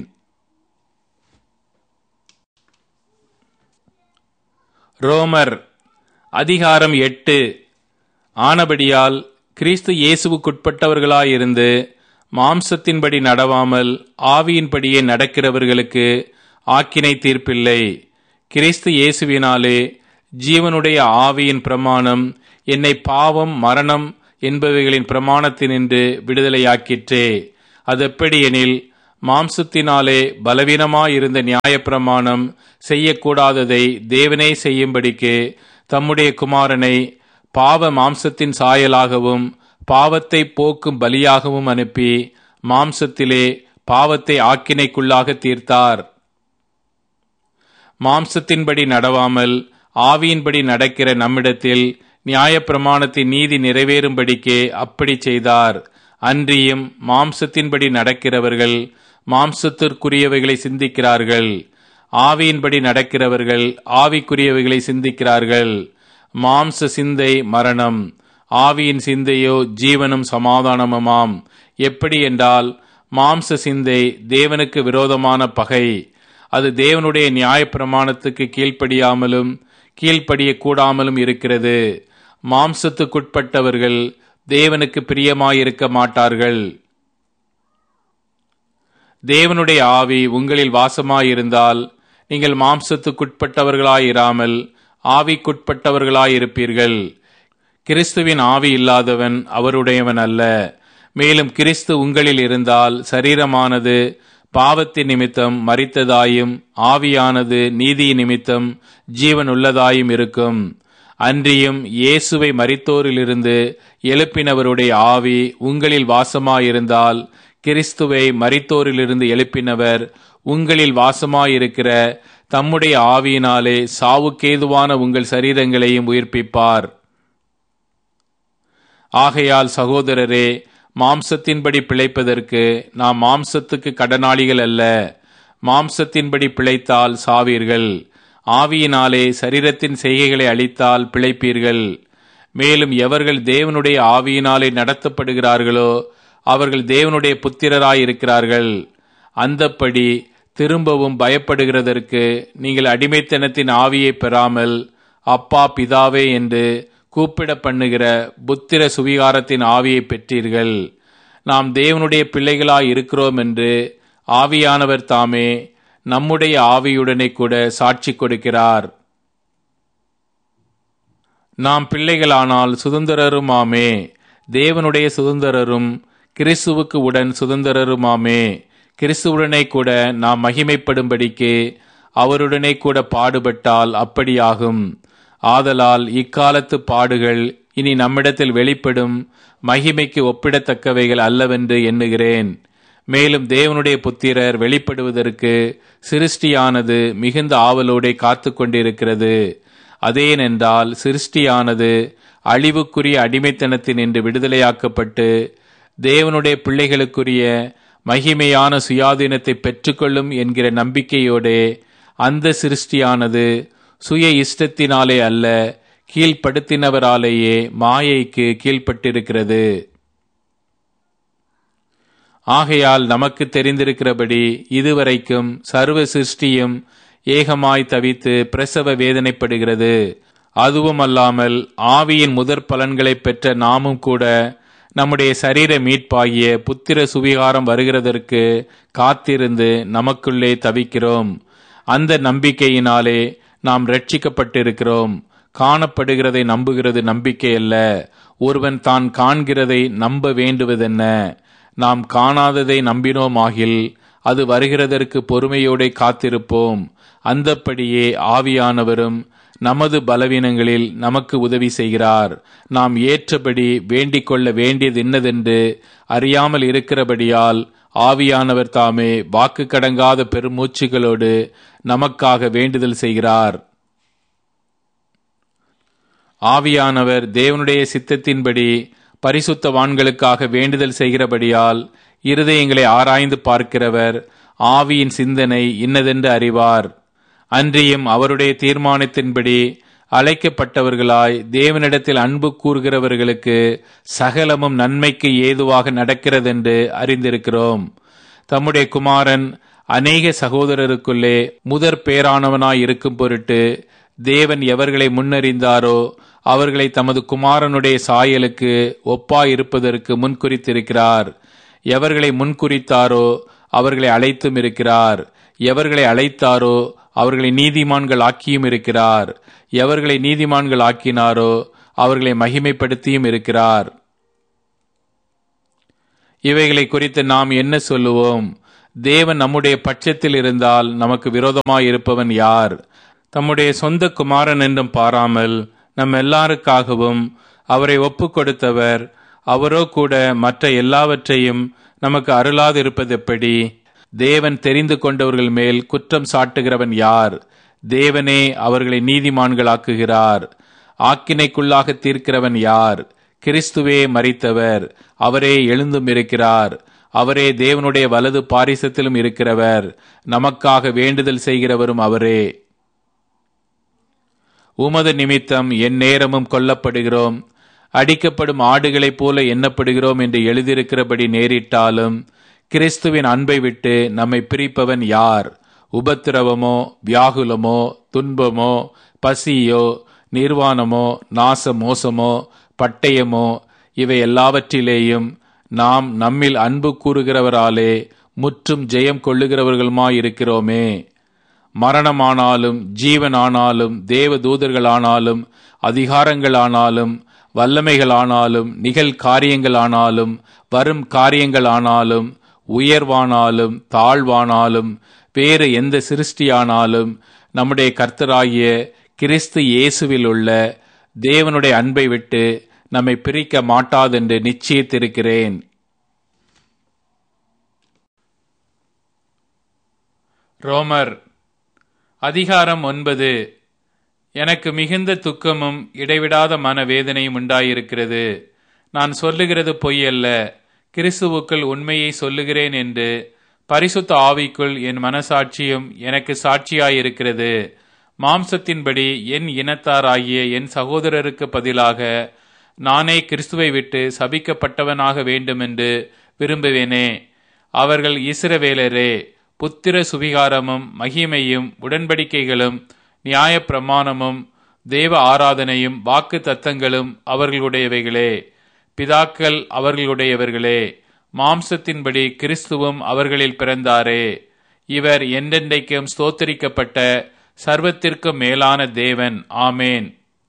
A: ரோமர் அதிகாரம் 8. ஆனபடியால் கிறிஸ்து இயேசுவுக்குட்பட்டவர்களாயிருந்து மாம்சத்தின்படி நடவாமல் ஆவியின்படியே நடக்கிறவர்களுக்கு ஆக்கினை தீர்ப்பில்லை. கிறிஸ்து இயேசுவினாலே ஜீவனுடைய ஆவியின் பிரமாணம் என்னை பாவம் மரணம் என்பவைகளின் பிரமாணத்தினின்று விடுதலையாக்கிற்றே. அதெப்படியெனில், மாம்சத்தினாலே பலவீனமாயிருந்த நியாயப்பிரமாணம் செய்யக்கூடாததை தேவனே செய்யும்படிக்கு தம்முடைய குமாரனை பாவ மாம்சத்தின் சாயலாகவும் பாவத்தை போக்கும் பலியாகவும் அனுப்பி மாம்சத்திலே பாவத்தை ஆக்கினைக்குள்ளாக தீர்த்தார். மாம்சத்தின்படி நடவாமல் ஆவியின்படி நடக்கிற நம்மிடத்தில் நியாயப்பிரமாணத்தின் நீதி நிறைவேறும்படிக்கே அப்படி செய்தார். அன்றியும் மாம்சத்தின்படி நடக்கிறவர்கள் மாம்சத்திற்குரியவைகளை சிந்திக்கிறார்கள், ஆவியின்படி நடக்கிறவர்கள் ஆவிக்குரியவைகளை சிந்திக்கிறார்கள். மாம்ச சிந்தை மரணம், ஆவியின் சிந்தையோ ஜீவனும் சமாதானமுமாம். எப்படி என்றால், மாம்ச சிந்தை தேவனுக்கு விரோதமான பகை. அது தேவனுடைய நியாயப்பிரமாணத்துக்கு கீழ்ப்படியாமலும் கீழ்ப்படிய கூடாமலும் இருக்கிறது. மாம்சத்துக்குட்பட்டவர்கள் தேவனுக்கு பிரியமாயிருக்க மாட்டார்கள். தேவனுடைய ஆவி உங்களில் வாசமாயிருந்தால் நீங்கள் மாம்சத்துக்குட்பட்டவர்களாயிராமல் ஆவிக்குட்பட்டவர்களாயிருப்பீர்கள். கிறிஸ்துவின் ஆவி இல்லாதவன் அவருடையவன் அல்ல. மேலும் கிறிஸ்து உங்களில் இருந்தால் சரீரமானது பாவத்தின் நிமித்தம் மரித்ததாயும் ஆவியானது நீதியின் நிமித்தம் ஜீவனுள்ளதாயும் இருக்கும். அன்றியும் இயேசுவை மரித்தோரிலிருந்து எழுப்பினவருடைய ஆவி உங்களில் வாசமாயிருந்தால் கிறிஸ்துவை மரித்தோரிலிருந்து எழுப்பினவர் உங்களில் வாசமாயிருக்கிற தம்முடைய ஆவியினாலே சாவுக்கேதுவான உங்கள் சரீரங்களையும் உயிர்ப்பிப்பார். ஆகையால் சகோதரரே, மாம்சத்தின்படி பிழைப்பதற்கு நாம் மாம்சத்துக்கு கடனாளிகள் அல்ல. மாம்சத்தின்படி பிழைத்தால் சாவீர்கள், ஆவியினாலே சரீரத்தின் செய்கைகளை அழித்தால் பிழைப்பீர்கள். மேலும் எவர்கள் தேவனுடைய ஆவியினாலே நடத்தப்படுகிறார்களோ அவர்கள் தேவனுடைய புத்திரராயிருக்கிறார்கள். அந்தப்படி திரும்பவும் பயப்படுகிறதற்கு நீங்கள் அடிமைத்தனத்தின் ஆவியை பெறாமல் அப்பா பிதாவே என்று கூப்பிட பண்ணுகிற புத்திர சுவிகாரத்தின் ஆவியை பெற்றீர்கள். நாம் தேவனுடைய பிள்ளைகளாய் இருக்கிறோம் என்று ஆவியானவர் தாமே நம்முடைய ஆவியுடனே கூட சாட்சி கொடுக்கிறார். நாம் பிள்ளைகளானால் சுதந்திரருமாமே, தேவனுடைய சுதந்திரரும் கிறிஸ்துவுக்கு உடன் சுதந்திரருமாமே. கிறிஸ்துவுடனே கூட நாம் மகிமைப்படும்படிக்கு அவருடனே கூட பாடுபட்டால் அப்படியாகும். ஆதலால் இக்காலத்து பாடுகள் இனி நம்மிடத்தில் வெளிப்படும் மகிமைக்கு ஒப்பிடத்தக்கவைகள் அல்லவென்று எண்ணுகிறேன். மேலும் தேவனுடைய புத்திரர் வெளிப்படுவதற்கு சிருஷ்டியானது மிகுந்த ஆவலோடே காத்து கொண்டிருக்கிறது. அதேனென்றால் சிருஷ்டியானது அழிவுக்குரிய அடிமைத்தனத்தினின்று விடுதலையாக்கப்பட்டு தேவனுடைய பிள்ளைகளுக்குரிய மகிமையான சுயாதீனத்தை பெற்றுக்கொள்ளும் என்கிற நம்பிக்கையோடே அந்த சிருஷ்டியானது சுய இஷ்டத்தினாலே அல்ல, கீழ்ப்படுத்தினவராலேயே மாயைக்கு கீழ்ப்பட்டிருக்கிறது. ஆகையால் நமக்கு தெரிந்திருக்கிறபடி இதுவரைக்கும் சர்வ சிருஷ்டியும் ஏகமாய் தவித்து பிரசவ வேதனைப்படுகிறது. அதுவும் அல்லாமல் ஆவியின் முதற் பலன்களை பெற்ற நாமும் கூட நம்முடைய சரீர மீட்பாகிய புத்திர சுவிகாரம் வருகிறதற்கு காத்திருந்து நமக்குள்ளே தவிக்கிறோம். அந்த நம்பிக்கையினாலே நாம் ரட்சிக்கப்பட்டிருக்கிறோம். காணப்படுகிறதை நம்புகிறது நம்பிக்கை அல்ல, ஒருவன் தான் காண்கிறதை நம்ப வேண்டுவதென்ன? நாம் காணாததை நம்பினோமாகில் அது வருகிறதற்கு பொறுமையோடு காத்திருப்போம். அந்தப்படியே ஆவியானவரும் நமது பலவீனங்களில் நமக்கு உதவி செய்கிறார். நாம் ஏற்றபடி வேண்டிக் கொள்ள வேண்டியது என்னதென்று அறியாமல் இருக்கிறபடியால் ஆவியானவர் தாமே வாக்கு கடங்காத பெருமூச்சுகளோடு நமக்காக வேண்டுதல் செய்கிறார். ஆவியானவர் தேவனுடைய சித்தத்தின்படி பரிசுத்தவான்களுக்காக வேண்டுதல் செய்கிறபடியால் இருதயங்களை ஆராய்ந்து பார்க்கிறவர் ஆவியின் சிந்தனை இன்னதென்று அறிவார். அன்றியும் அவருடைய தீர்மானத்தின்படி அழைக்கப்பட்டவர்களாய் தேவனிடத்தில் அன்பு கூறுகிறவர்களுக்கு சகலமும் நன்மைக்கு ஏதுவாக நடக்கிறதென்று அறிந்திருக்கிறோம். தம்முடைய குமாரன் அநேக சகோதரருக்குள்ளே முதற் பேரானவனாய் இருக்கும் பொருட்டு தேவன் எவர்களை முன்னறிந்தாரோ அவர்களை தமது குமாரனுடைய சாயலுக்கு ஒப்பாயிருப்பதற்கு முன்குறித்திருக்கிறார். எவர்களை முன்குறித்தாரோ அவர்களை அழைத்தும் இருக்கிறார். எவர்களை அழைத்தாரோ அவர்களை நீதிமான்கள் ஆக்கியும் இருக்கிறார். எவர்களை நீதிமான்கள் ஆக்கினாரோ அவர்களை மகிமைப்படுத்தியும் இருக்கிறார். இவைகளை குறித்து நாம் என்ன சொல்லுவோம்? தேவன் நம்முடைய பட்சத்தில் இருந்தால் நமக்கு விரோதமாய் இருப்பவன் யார்? தம்முடைய சொந்த குமாரன் என்றும் பாராமல் நம் எல்லாருக்காகவும் அவரை ஒப்பு கொடுத்தவர் அவரோ கூட மற்ற எல்லாவற்றையும் நமக்கு அருளாது இருப்பது எப்படி? தேவன் தெரிந்து கொண்டவர்கள் மேல் குற்றம் சாட்டுகிறவன் யார்? தேவனே அவர்களை நீதிமான்களாக்குகிறார். ஆக்கினைக்குள்ளாக தீர்க்கிறவன் யார்? கிறிஸ்துவே மரித்தவர், அவரே எழுந்தும் இருக்கிறார். அவரே தேவனுடைய வலது பாரிசத்திலும் இருக்கிறவர். நமக்காக வேண்டுதல் செய்கிறவரும் அவரே. உமது நிமித்தம் என் நேரமும் கொல்லப்படுகிறோம், அடிக்கப்படும் ஆடுகளைப் போல எண்ணப்படுகிறோம் என்று எழுதியிருக்கிறபடி நேரிட்டாலும் கிறிஸ்துவின் அன்பை விட்டு நம்மை பிரிப்பவன் யார்? உபத்திரவமோ, வியாகுலமோ, துன்பமோ, பசியோ, நிர்வாணமோ, நாச மோசமோ, பட்டயமோ, இவை எல்லாவற்றிலேயும் நாம் நம்மில் அன்பு கூறுகிறவராலே முற்றும் ஜெயம் கொள்ளுகிறவர்களுமாயிருக்கிறோமே. மரணமானாலும் ஜீவனானாலும் தேவ தூதர்களானாலும் அதிகாரங்களானாலும் வல்லமைகளானாலும் நிகழ் காரியங்களானாலும் வரும் காரியங்களானாலும் உயர்வானாலும் தாழ்வானாலும் வேறு எந்த சிருஷ்டியானாலும் நம்முடைய கர்த்தராகிய கிறிஸ்து இயேசுவில் உள்ள தேவனுடைய அன்பை விட்டு நம்மை பிரிக்க மாட்டாதென்று நிச்சயித்திருக்கிறேன். ரோமர் அதிகாரம் 9. எனக்கு மிகுந்த துக்கமும் இடைவிடாத மனவேதனையும் உண்டாயிருக்கிறது. நான் சொல்லுகிறது பொய் அல்ல, கிறிஸ்துவுக்குள் உண்மையை சொல்லுகிறேன் என்று பரிசுத்த ஆவிக்குள் என் மனசாட்சியும் எனக்கு சாட்சியாயிருக்கிறது. மாம்சத்தின்படி என் இனத்தாராகிய என் சகோதரருக்கு பதிலாக நானே கிறிஸ்துவை விட்டு சபிக்கப்பட்டவனாக வேண்டுமென்று விரும்புவேனே. அவர்கள் இஸ்ரவேலரே. புத்திர சுவிகாரமும் மகிமையும் உடன்படிக்கைகளும் நியாயப்பிரமாணமும் தேவ ஆராதனையும் வாக்கு தத்தங்களும் அவர்களுடையவைகளே. பிதாக்கள் அவர்களுடையவர்களே. மாம்சத்தின்படி கிறிஸ்துவும் அவர்களில் பிறந்தாரே. இவர் என்றென்றைக்கும் ஸ்தோத்தரிக்கப்பட்ட சர்வத்திற்கும் மேலான தேவன். ஆமேன்.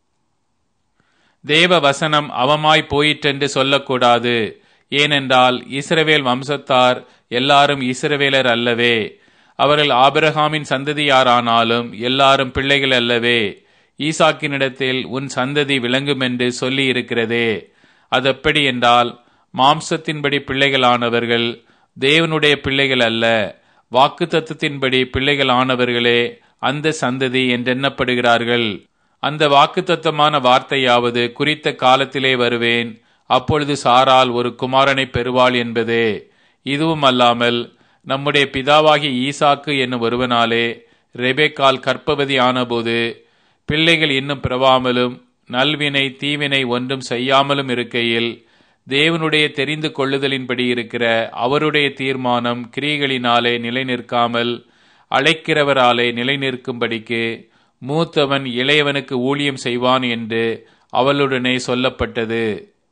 A: தேவ வசனம் அவமாய் போயிற்றென்று சொல்லக்கூடாது. ஏனென்றால் இஸ்ரவேல் வம்சத்தார் எல்லாரும் இஸ்ரவேலர் அல்லவே. அவர்கள் ஆபிரகாமின் சந்ததியாரானாலும் எல்லாரும் பிள்ளைகள் அல்லவே. ஈசாக்கினிடத்தில் உன் சந்ததி விளங்கும் என்று சொல்லி இருக்கிறதே. அதெப்படி என்றால் மாம்சத்தின்படி பிள்ளைகளானவர்கள் தேவனுடைய பிள்ளைகள் அல்ல, வாக்குத்தத்தத்தின்படி பிள்ளைகளானவர்களே அந்த சந்ததி என்றெண்ணப்படுகிறார்கள். அந்த வாக்குத்தத்தமான வார்த்தையாவது குறித்த காலத்திலே வருவேன், அப்பொழுது சாரால் ஒரு குமாரனை பெறுவாள் என்பதே. இதுவும் அல்லாமல் நம்முடைய பிதாவாகிய ஈசாக்கு என்னும் ஒருவனாலே ரெபெக்கால் கர்ப்பவதி ஆனபோது பிள்ளைகள் இன்னும் பிறவாமலும் நல்வினை தீவினை ஒன்றும் செய்யாமலும் இருக்கையில் தேவனுடைய தெரிந்து கொள்ளுதலின்படி இருக்கிற அவருடைய தீர்மானம் கிரியைகளினாலே நிலை நிற்காமல் அழைக்கிறவராலே நிலை நிற்கும்படிக்கு மூத்தவன் இளையவனுக்கு ஊழியம் செய்வான் என்று அவளுடனே சொல்லப்பட்டது.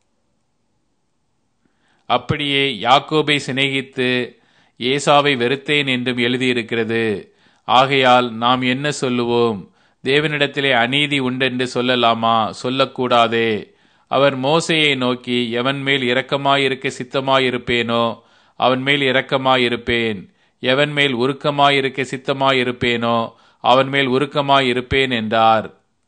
A: அப்படியே யாக்கோபை சிநேகித்து ஏசாவை வெறுத்தேன் என்றும் எழுதியிருக்கிறது. ஆகையால் நாம் என்ன சொல்லுவோம்? தேவனிடத்திலே அநீதி உண்டென்று சொல்லலாமா? சொல்லக்கூடாதே. அவர் மோசேயை நோக்கி, எவன் மேல் இரக்கமாயிருக்க சித்தமாயிருப்பேனோ அவன் மேல் இரக்கமாயிருப்பேன், எவன் மேல் உருக்கமாயிருக்க சித்தமாயிருப்பேனோ அவன் மேல் உருக்கமாயிருப்பேன் என்றார்.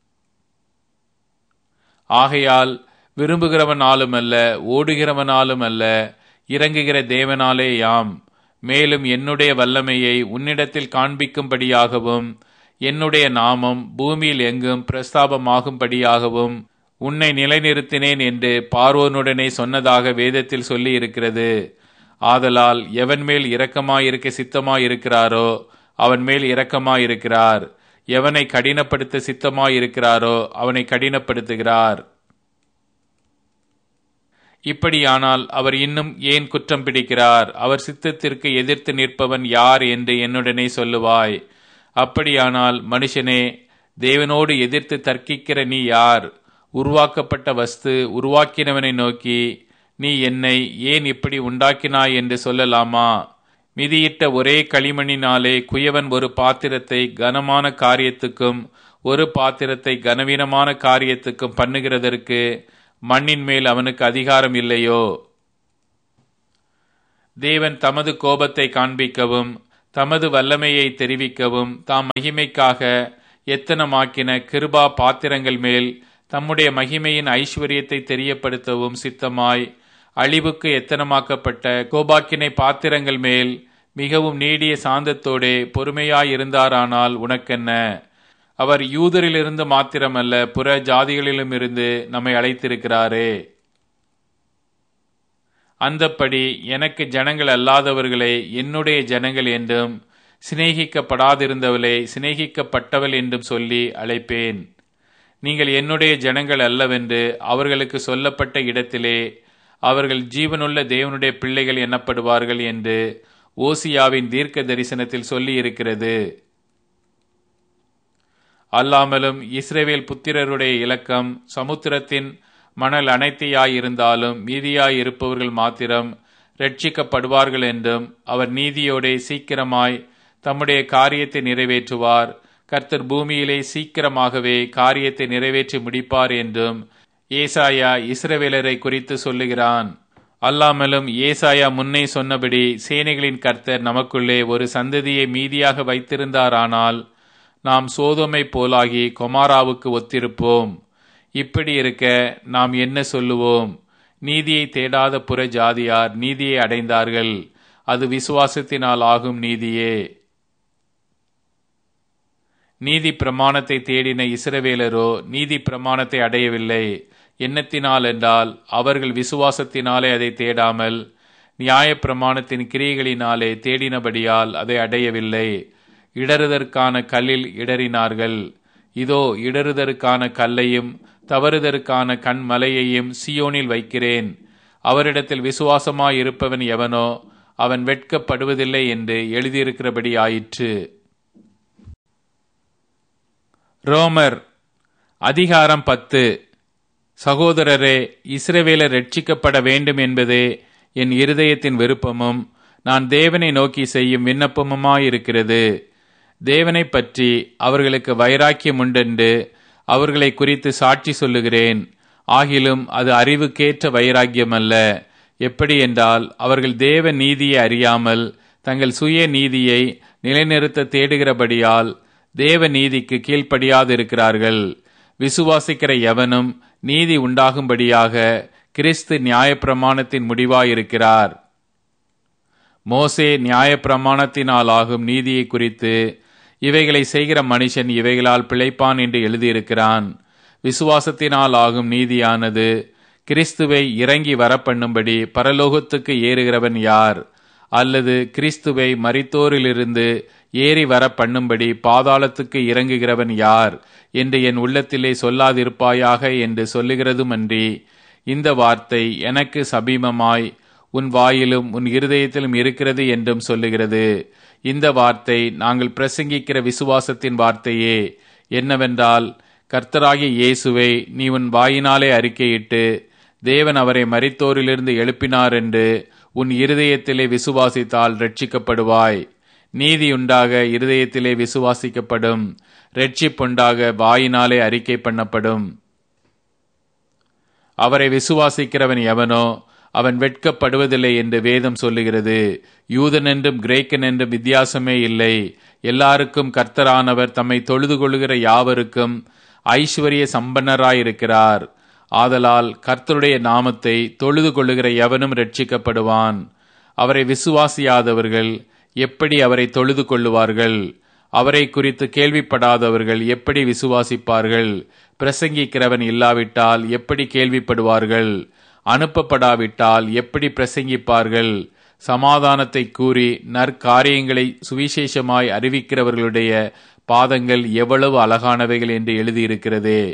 A: ஆகையால் விரும்புகிறவனாலும் அல்ல, ஓடுகிறவனாலும் அல்ல, இறங்குகிற தேவனாலே யாம். மேலும் என்னுடைய வல்லமையை உன்னிடத்தில் காண்பிக்கும்படியாகவும் என்னுடைய நாமம் பூமியில் எங்கும் பிரஸ்தாபமாகும்படியாகவும் உன்னை நிலைநிறுத்தினேன் என்று பார்வோனுடனே சொன்னதாக வேதத்தில் சொல்லி இருக்கிறது. ஆதலால் எவன் மேல் இரக்கமாயிருக்க சித்தமாயிருக்கிறாரோ அவன் மேல் இரக்கமாயிருக்கிறார், எவனை கடினப்படுத்த சித்தமாயிருக்கிறாரோ அவனை கடினப்படுத்துகிறார். இப்படியானால் அவர் இன்னும் ஏன் குற்றம் பிடிக்கிறார்? அவர் சித்தத்திற்கு எதிர்த்து நிற்பவன் யார் என்று என்னுடனே சொல்லுவாய். அப்படியானால் மனுஷனே, தேவனோடு எதிர்த்து தர்க்கிக்கிற நீ யார்? உருவாக்கப்பட்ட வஸ்து உருவாக்கினவனை நோக்கி, நீ என்னை ஏன் இப்படி உண்டாக்கினாய் என்று சொல்லலாமா? மிதியிட்ட ஒரே களிமணினாலே குயவன் ஒரு பாத்திரத்தை கனமான காரியத்துக்கும் ஒரு பாத்திரத்தை கனவீனமான காரியத்துக்கும் பண்ணுகிறதற்கு மண்ணின் மேல் அவனுக்கு அதிகாரம் இல்லையோ? தேவன் தமது கோபத்தை காண்பிக்கவும் தமது வல்லமையை தெரிவிக்கவும் தாம் மகிமைக்காக எத்தனமாக்கின கிருபா பாத்திரங்கள் மேல் தம்முடைய மகிமையின் ஐஸ்வர்யத்தை தெரியப்படுத்தவும் சித்தமாய் அழிவுக்கு எத்தனமாக்கப்பட்ட கோபாக்கினை பாத்திரங்கள் மேல் மிகவும் நீடிய சாந்தத்தோடே பொறுமையாயிருந்தாரானால் உனக்கென்ன? அவர் யூதரிலிருந்து மாத்திரமல்ல புற ஜாதிகளிலும் இருந்து நம்மை அழைத்திருக்கிறாரே. அந்தப்படி எனக்கு ஜனங்கள் அல்லாதவர்களை என்னுடைய ஜனங்கள் என்றும் சிநேகிக்கப்படாதிருந்தவளை சிநேகிக்கப்பட்டவள் என்றும் சொல்லி அழைப்பேன். நீங்கள் என்னுடைய ஜனங்கள் அல்லவென்று அவர்களுக்கு சொல்லப்பட்ட இடத்திலே அவர்கள் ஜீவனுள்ள தேவனுடைய பிள்ளைகள் எனப்படுவார்கள் என்று ஓசியாவின் தீர்க்க தரிசனத்தில் சொல்லி இருக்கிறது. அல்லாமலும் இஸ்ரவேல் புத்திரருடைய இலக்கம் சமுத்திரத்தின் மணல் அனைத்தையாயிருந்தாலும் மீதியாயிருப்பவர்கள் மாத்திரம் ரட்சிக்கப்படுவார்கள் என்றும் அவர் நீதியோடே சீக்கிரமாய் தம்முடைய காரியத்தை நிறைவேற்றுவார். கர்த்தர் பூமியிலே சீக்கிரமாகவே காரியத்தை நிறைவேற்றி முடிப்பார் என்றும் ஏசாயா இஸ்ரவேலரை குறித்து சொல்லுகிறான். அல்லாமலும் ஏசாயா முன்னே சொன்னபடி சேனைகளின் கர்த்தர் நமக்குள்ளே ஒரு சந்ததியை மீதியாக வைத்திருந்தாரானால் நாம் சோதோமை போலாகி கொமாராவுக்கு ஒத்திருப்போம். இப்படி இருக்க நாம் என்ன சொல்லுவோம்? நீதியை தேடாத புற ஜாதியார் நீதியை அடைந்தார்கள், அது விசுவாசத்தினால் ஆகும் நீதியே. நீதி பிரமாணத்தை தேடின இஸ்ரவேலரோ நீதி பிரமாணத்தை அடையவில்லை. எண்ணத்தினால் என்றால் அவர்கள் விசுவாசத்தினாலே அதை தேடாமல் நியாய பிரமாணத்தின் கிரியைகளினாலே தேடினபடியால் அதை அடையவில்லை. இடறுதற்கான கல்லில் இடறினார்கள். இதோ இடறுதற்கான கல்லையும் தவறுதற்கான கண்மலையையும் சியோனில் வைக்கிறேன். அவரிடத்தில் விசுவாசமாயிருப்பவன் எவனோ அவன் வெட்கப்படுவதில்லை என்று எழுதியிருக்கிறபடி ஆயிற்று. ரோமர் அதிகாரம் 10. சகோதரரே, இஸ்ரவேலர் ரட்சிக்கப்பட வேண்டும் என்பதே என் இருதயத்தின் விருப்பமும் நான் தேவனை நோக்கி செய்யும் விண்ணப்பமுமாயிருக்கிறது. தேவனை பற்றி அவர்களுக்கு வைராக்கியம் உண்டென்று அவர்களை குறித்து சாட்சி சொல்லுகிறேன். ஆகிலும் அது அறிவுக்கேற்ற வைராக்கியம் அல்ல. எப்படி என்றால் அவர்கள் தேவ நீதியை அறியாமல் தங்கள் சுய நீதியை நிலைநிறுத்த தேடுகிறபடியால் தேவ நீதிக்கு கீழ்ப்படியாதிருக்கிறார்கள். விசுவாசிக்கிற எவனும் நீதி உண்டாகும்படியாக கிறிஸ்து நியாயப்பிரமாணத்தின் முடிவாயிருக்கிறார். மோசே நியாயப்பிரமாணத்தினால் ஆகும் நீதியை குறித்து இவைகளை செய்கிற மனுஷன் இவைகளால் பிழைப்பான் என்று எழுதியிருக்கிறான். விசுவாசத்தினால் ஆகும் நீதியானது கிறிஸ்துவை இறங்கி வரப்பண்ணும்படி பரலோகத்துக்கு ஏறுகிறவன் யார்? அல்லது கிறிஸ்துவை மரித்தோரிலிருந்து ஏறி வர பண்ணும்படி பாதாளத்துக்கு இறங்குகிறவன் யார் என்று என் உள்ளத்திலே சொல்லாதிருப்பாயாக என்று சொல்லுகிறதுமன்றி, இந்த வார்த்தை எனக்கு சபீமமாய் உன் வாயிலும் உன் இருதயத்திலும் இருக்கிறது என்றும் சொல்லுகிறது. இந்த வார்த்தை நாங்கள் பிரசங்கிக்கிற விசுவாசத்தின் வார்த்தையே. என்னவென்றால், கர்த்தராகிய இயேசுவை நீ உன் வாயினாலே அறிக்கையிட்டு தேவன் அவரை மரித்தோரிலிருந்து எழுப்பினார் என்று உன் இருதயத்திலே விசுவாசித்தால் ரட்சிக்கப்படுவாய். நீதியுண்டாக இருதயத்திலே விசுவாசிக்கப்படும், ரட்சிப்புண்டாக வாயினாலே அறிக்கை பண்ணப்படும். அவரை விசுவாசிக்கிறவன் எவனோ அவன் வெட்கப்படுவதில்லை என்று வேதம் சொல்லுகிறது. யூதன் என்றும் கிரேக்கன் என்றும் வித்தியாசமே இல்லை. எல்லாருக்கும் கர்த்தரானவர் தம்மை தொழுது கொள்ளுகிற யாவருக்கும் ஐஸ்வர்ய சம்பன்னராயிருக்கிறார். ஆதலால் கர்த்தருடைய நாமத்தை தொழுது கொள்ளுகிற எவனும் ரட்சிக்கப்படுவான். அவரை விசுவாசியாதவர்கள் எப்படி அவரை தொழுது கொள்ளுவார்கள்? அவரை குறித்து கேள்விப்படாதவர்கள் எப்படி விசுவாசிப்பார்கள்? பிரசங்கிக்கிறவன் இல்லாவிட்டால் எப்படி கேள்விப்படுவார்கள்? அனுப்பப்படாவிட்டால் எப்படி பிரசங்கிப்பார்கள்? சமாதானத்தை கூறி நற்காரியங்களை சுவிசேஷமாய் அறிவிக்கிறவர்களுடைய பாதங்கள் எவ்வளவு அழகானவைகள் என்று எழுதியிருக்கிறதே.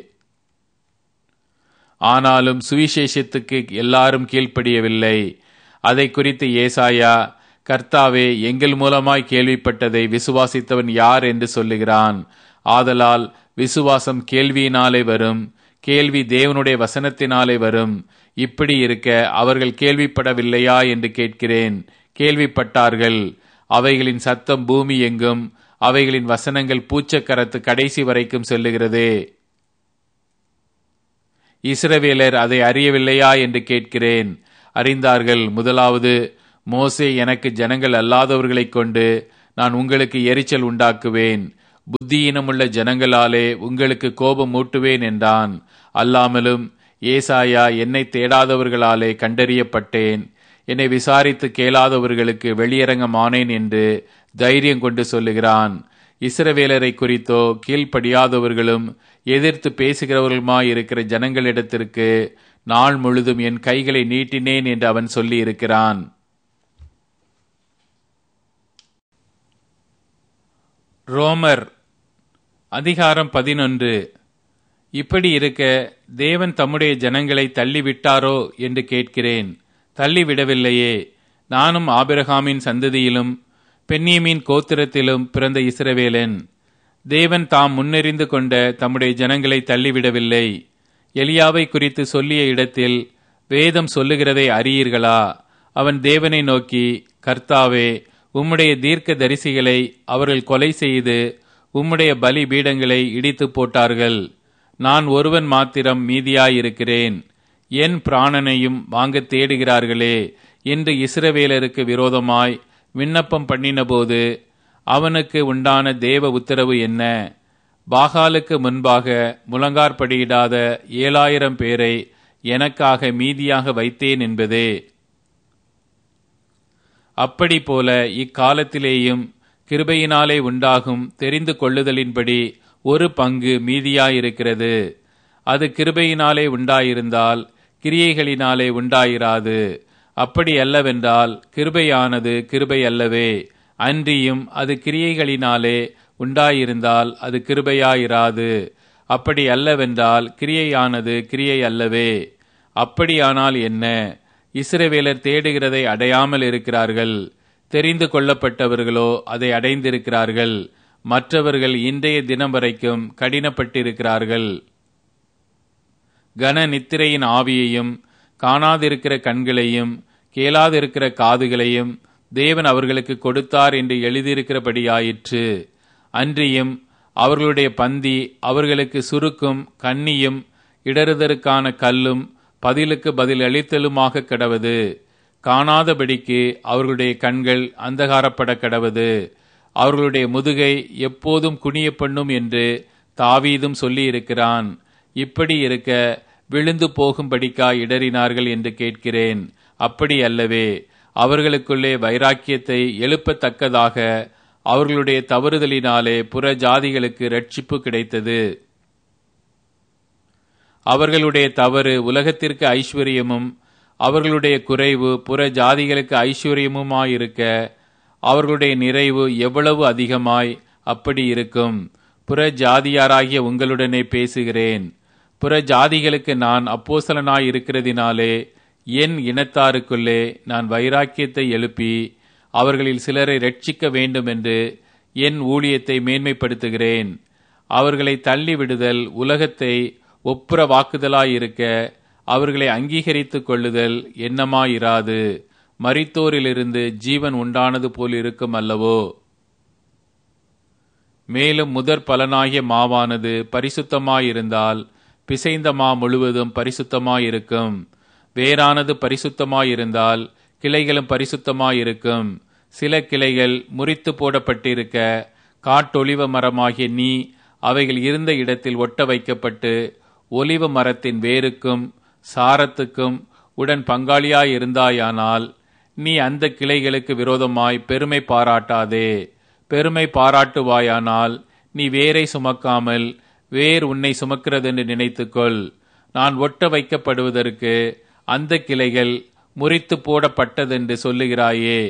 A: ஆனாலும் சுவிசேஷத்துக்கு எல்லாரும் கீழ்ப்படியவில்லை. அதை குறித்து ஏசாயா, கர்த்தாவே, எங்கள் மூலமாய் கேள்விப்பட்டதை விசுவாசித்தவன் யார் என்று சொல்லுகிறான். ஆதலால் விசுவாசம் கேள்வியினாலே வரும், கேள்வி தேவனுடைய வசனத்தினாலே வரும். இப்படி இருக்க அவர்கள் கேள்விப்படவில்லையா என்று கேட்கிறேன். கேள்விப்பட்டார்கள். அவைகளின் சத்தம் பூமி எங்கும், அவைகளின் வசனங்கள் பூச்சக்கரத்து கடைசி வரைக்கும் செல்லுகிறதே. இஸ்ரவேலர் அதை அறியவில்லையா என்று கேட்கிறேன். அறிந்தார்கள். முதலாவது மோசே, எனக்கு ஜனங்கள் அல்லாதவர்களைக் கொண்டு நான் உங்களுக்கு எரிச்சல் உண்டாக்குவேன், புத்தியீனமுள்ள ஜனங்களாலே உங்களுக்கு கோபம் மூட்டுவேன் என்றான். அல்லாமலும் ஏசாயா, என்னை தேடாதவர்களாலே கண்டறியப்பட்டேன், என்னை விசாரித்து கேளாதவர்களுக்கு வெளியரங்கமானேன் என்று தைரியம் கொண்டு சொல்லுகிறான். இஸ்ரவேலரை குறித்தோ கீழ்ப்படியாதவர்களும் எதிர்த்து பேசுகிறவர்களுமாயிருக்கிற ஜனங்களிடத்திற்கு நாள் முழுதும் என் கைகளை நீட்டினேன் என்று அவன் சொல்லி இருக்கிறான். ரோமர் அதிகாரம் 11. இப்படி இருக்க தேவன் தம்முடைய ஜனங்களை தள்ளிவிட்டாரோ என்று கேட்கிறேன். தள்ளிவிடவில்லையே. நானும் ஆபிரகாமின் சந்ததியிலும் பென்யமீன் கோத்திரத்திலும் பிறந்த இஸ்ரவேலன். தேவன் தாம் முன்னெறிந்து கொண்ட தம்முடைய ஜனங்களை தள்ளிவிடவில்லை. எலியாவை குறித்து சொல்லிய இடத்தில் வேதம் சொல்லுகிறதை அறியீர்களா? அவன் தேவனை நோக்கி, கர்த்தாவே, உம்முடைய தீர்க்க தரிசிகளை அவர்கள் கொலை செய்து உம்முடைய பலி பீடங்களை இடித்து போட்டார்கள். நான் ஒருவன் மாத்திரம் மீதியாயிருக்கிறேன். என் பிராணனையும் வாங்க தேடுகிறார்களே என்று இஸ்ரவேலருக்கு விரோதமாய் விண்ணப்பம் பண்ணினபோது அவனுக்கு உண்டான தேவ உத்தரவு என்ன? பாகாலுக்கு முன்பாக முழங்கார்படியிடாத 7000 பேரை எனக்காக மீதியாக வைத்தேன் என்பதே. அப்படி போல இக்காலத்திலேயும் கிருபையினாலே உண்டாகும் தெரிந்து கொள்ளுதலின்படி ஒரு பங்கு மீதியாயிருக்கிறது. அது கிருபையினாலே உண்டாயிருந்தால் கிரியைகளினாலே உண்டாயிராது. அப்படி அல்லவென்றால் கிருபையானது கிருபை அல்லவே. அன்றியும் அது கிரியைகளினாலே உண்டாயிருந்தால் அது கிருபையாயிராது. அப்படி அல்லவென்றால் கிரியையானது கிரியை அல்லவே. அப்படியானால் என்ன? இஸ்ரவேலர் தேடுகிறதை அடையாமல் இருக்கிறார்கள், தெரிந்து கொள்ளப்பட்டவர்களோ அதை அடைந்திருக்கிறார்கள். மற்றவர்கள் இன்றைய தினம் வரைக்கும் கடினப்பட்டிருக்கிறார்கள். கன நித்திரையின் ஆவியையும் காணாதிருக்கிற கண்களையும் கேளாதிருக்கிற காதுகளையும் தேவன் அவர்களுக்கு கொடுத்தார் என்று எழுதியிருக்கிறபடியாயிற்று. அன்றியும் அவர்களுடைய பந்தி அவர்களுக்கு சுருக்கும் கண்ணியும் இடறுதற்கான கல்லும் பதிலுக்கு பதில் அளித்தலுமாக கடவது. காணாதபடிக்கு அவர்களுடைய கண்கள் அந்தகாரப்பட கடவது. அவர்களுடைய முதுகை எப்போதும் குனிய பண்ணும் என்று தாவீதும் சொல்லியிருக்கிறான். இப்படி இருக்க விழுந்து போகும்படிக்கா இடறினார்கள் என்று கேட்கிறேன். அப்படி அல்லவே. அவர்களுக்குள்ளே வைராக்கியத்தை எழுப்பத்தக்கதாக அவர்களுடைய தவறுதலினாலே புற ஜாதிகளுக்கு இரட்சிப்பு கிடைத்தது. அவர்களுடைய தவறு உலகத்திற்கு ஐஸ்வர்யமும் அவர்களுடைய குறைவு புற ஜாதிகளுக்கு ஐஸ்வர்யமுமாயிருக்க அவர்களுடைய நிறைவு எவ்வளவு அதிகமாய் அப்படி இருக்கும். புற ஜாதியாராகிய உங்களுடனே பேசுகிறேன். புற ஜாதிகளுக்கு நான் அப்போஸ்தலனாய் இருக்கிறதினாலே என் இனத்தாருக்குள்ளே நான் வைராக்கியத்தை எழுப்பி அவர்களில் சிலரை ரட்சிக்க வேண்டும் என்று என் ஊழியத்தை மேன்மைப்படுத்துகிறேன். அவர்களை தள்ளிவிடுதல் உலகத்தை ஒப்புர வாக்குதலாயிருக்க அவர்களை அங்கீகரித்துக் கொள்ளுதல் எண்ணமாயிராது. மரித்தோரிலிருந்து ஜீவன் உண்டானது போல் இருக்கும் அல்லவோ? மேலும் முதற் பலனாகிய மாவானது பரிசுத்தமாயிருந்தால் பிசைந்த மா முழுவதும் பரிசுத்தமாயிருக்கும். வேரானது பரிசுத்தமாயிருந்தால் கிளைகளும் பரிசுத்தமாயிருக்கும். சில கிளைகள் முறித்து போடப்பட்டிருக்க காட்டொலிவ மரமாகிய நீ அவைகள் இருந்த இடத்தில் ஒட்ட வைக்கப்பட்டு ஒலிவ மரத்தின் வேருக்கும் சாரத்துக்கும் உடன் பங்காளியாயிருந்தாயானால் நீ அந்த கிளைகளுக்கு விரோதமாய் பெருமை பாராட்டாதே. பெருமை பாராட்டுவாயானால் நீ வேரை சுமக்காமல் வேர் உன்னை சுமக்கிறதென்று நினைத்துக்கொள். நான் ஒட்ட வைக்கப்படுவதற்கு அந்த கிளைகள் முறித்து போடப்பட்டதென்று சொல்லுகிறாயே.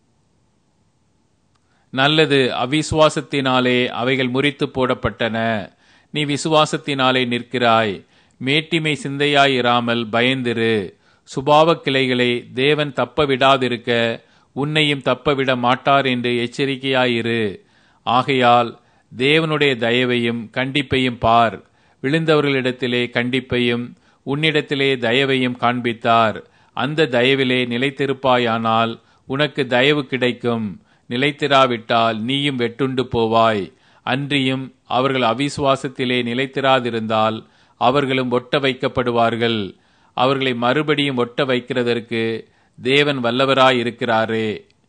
A: நல்லது, அவிசுவாசத்தினாலே அவைகள் முறித்து போடப்பட்டன. நீ விசுவாசத்தினாலே நிற்கிறாய். மேட்டிமை சிந்தையாயிராமல் பயந்திரு. சுபாவ கிளைகளை தேவன் தப்ப விடாதிருக்க உன்னையும் தப்பவிட மாட்டார் என்று எச்சரிக்கையாயிரு. ஆகையால் தேவனுடைய தயவையும் கண்டிப்பையும் பார். விழுந்தவர்களிடத்திலே கண்டிப்பையும் உன்னிடத்திலே தயவையும் காண்பித்தார். அந்த தயவிலே நிலைத்திருப்பாயானால் உனக்கு தயவு கிடைக்கும். நிலைத்திராவிட்டால் நீயும் வெட்டுண்டு போவாய். அன்றியும் அவர்கள் அவிசுவாசத்திலே நிலைத்திராதிருந்தால் அவர்களும் ஒட்ட வைக்கப்படுவார்கள். அவர்களை மறுபடியும் ஒட்ட வைக்கிறதற்கு தேவன் வல்லவராயிருக்கிறாரே.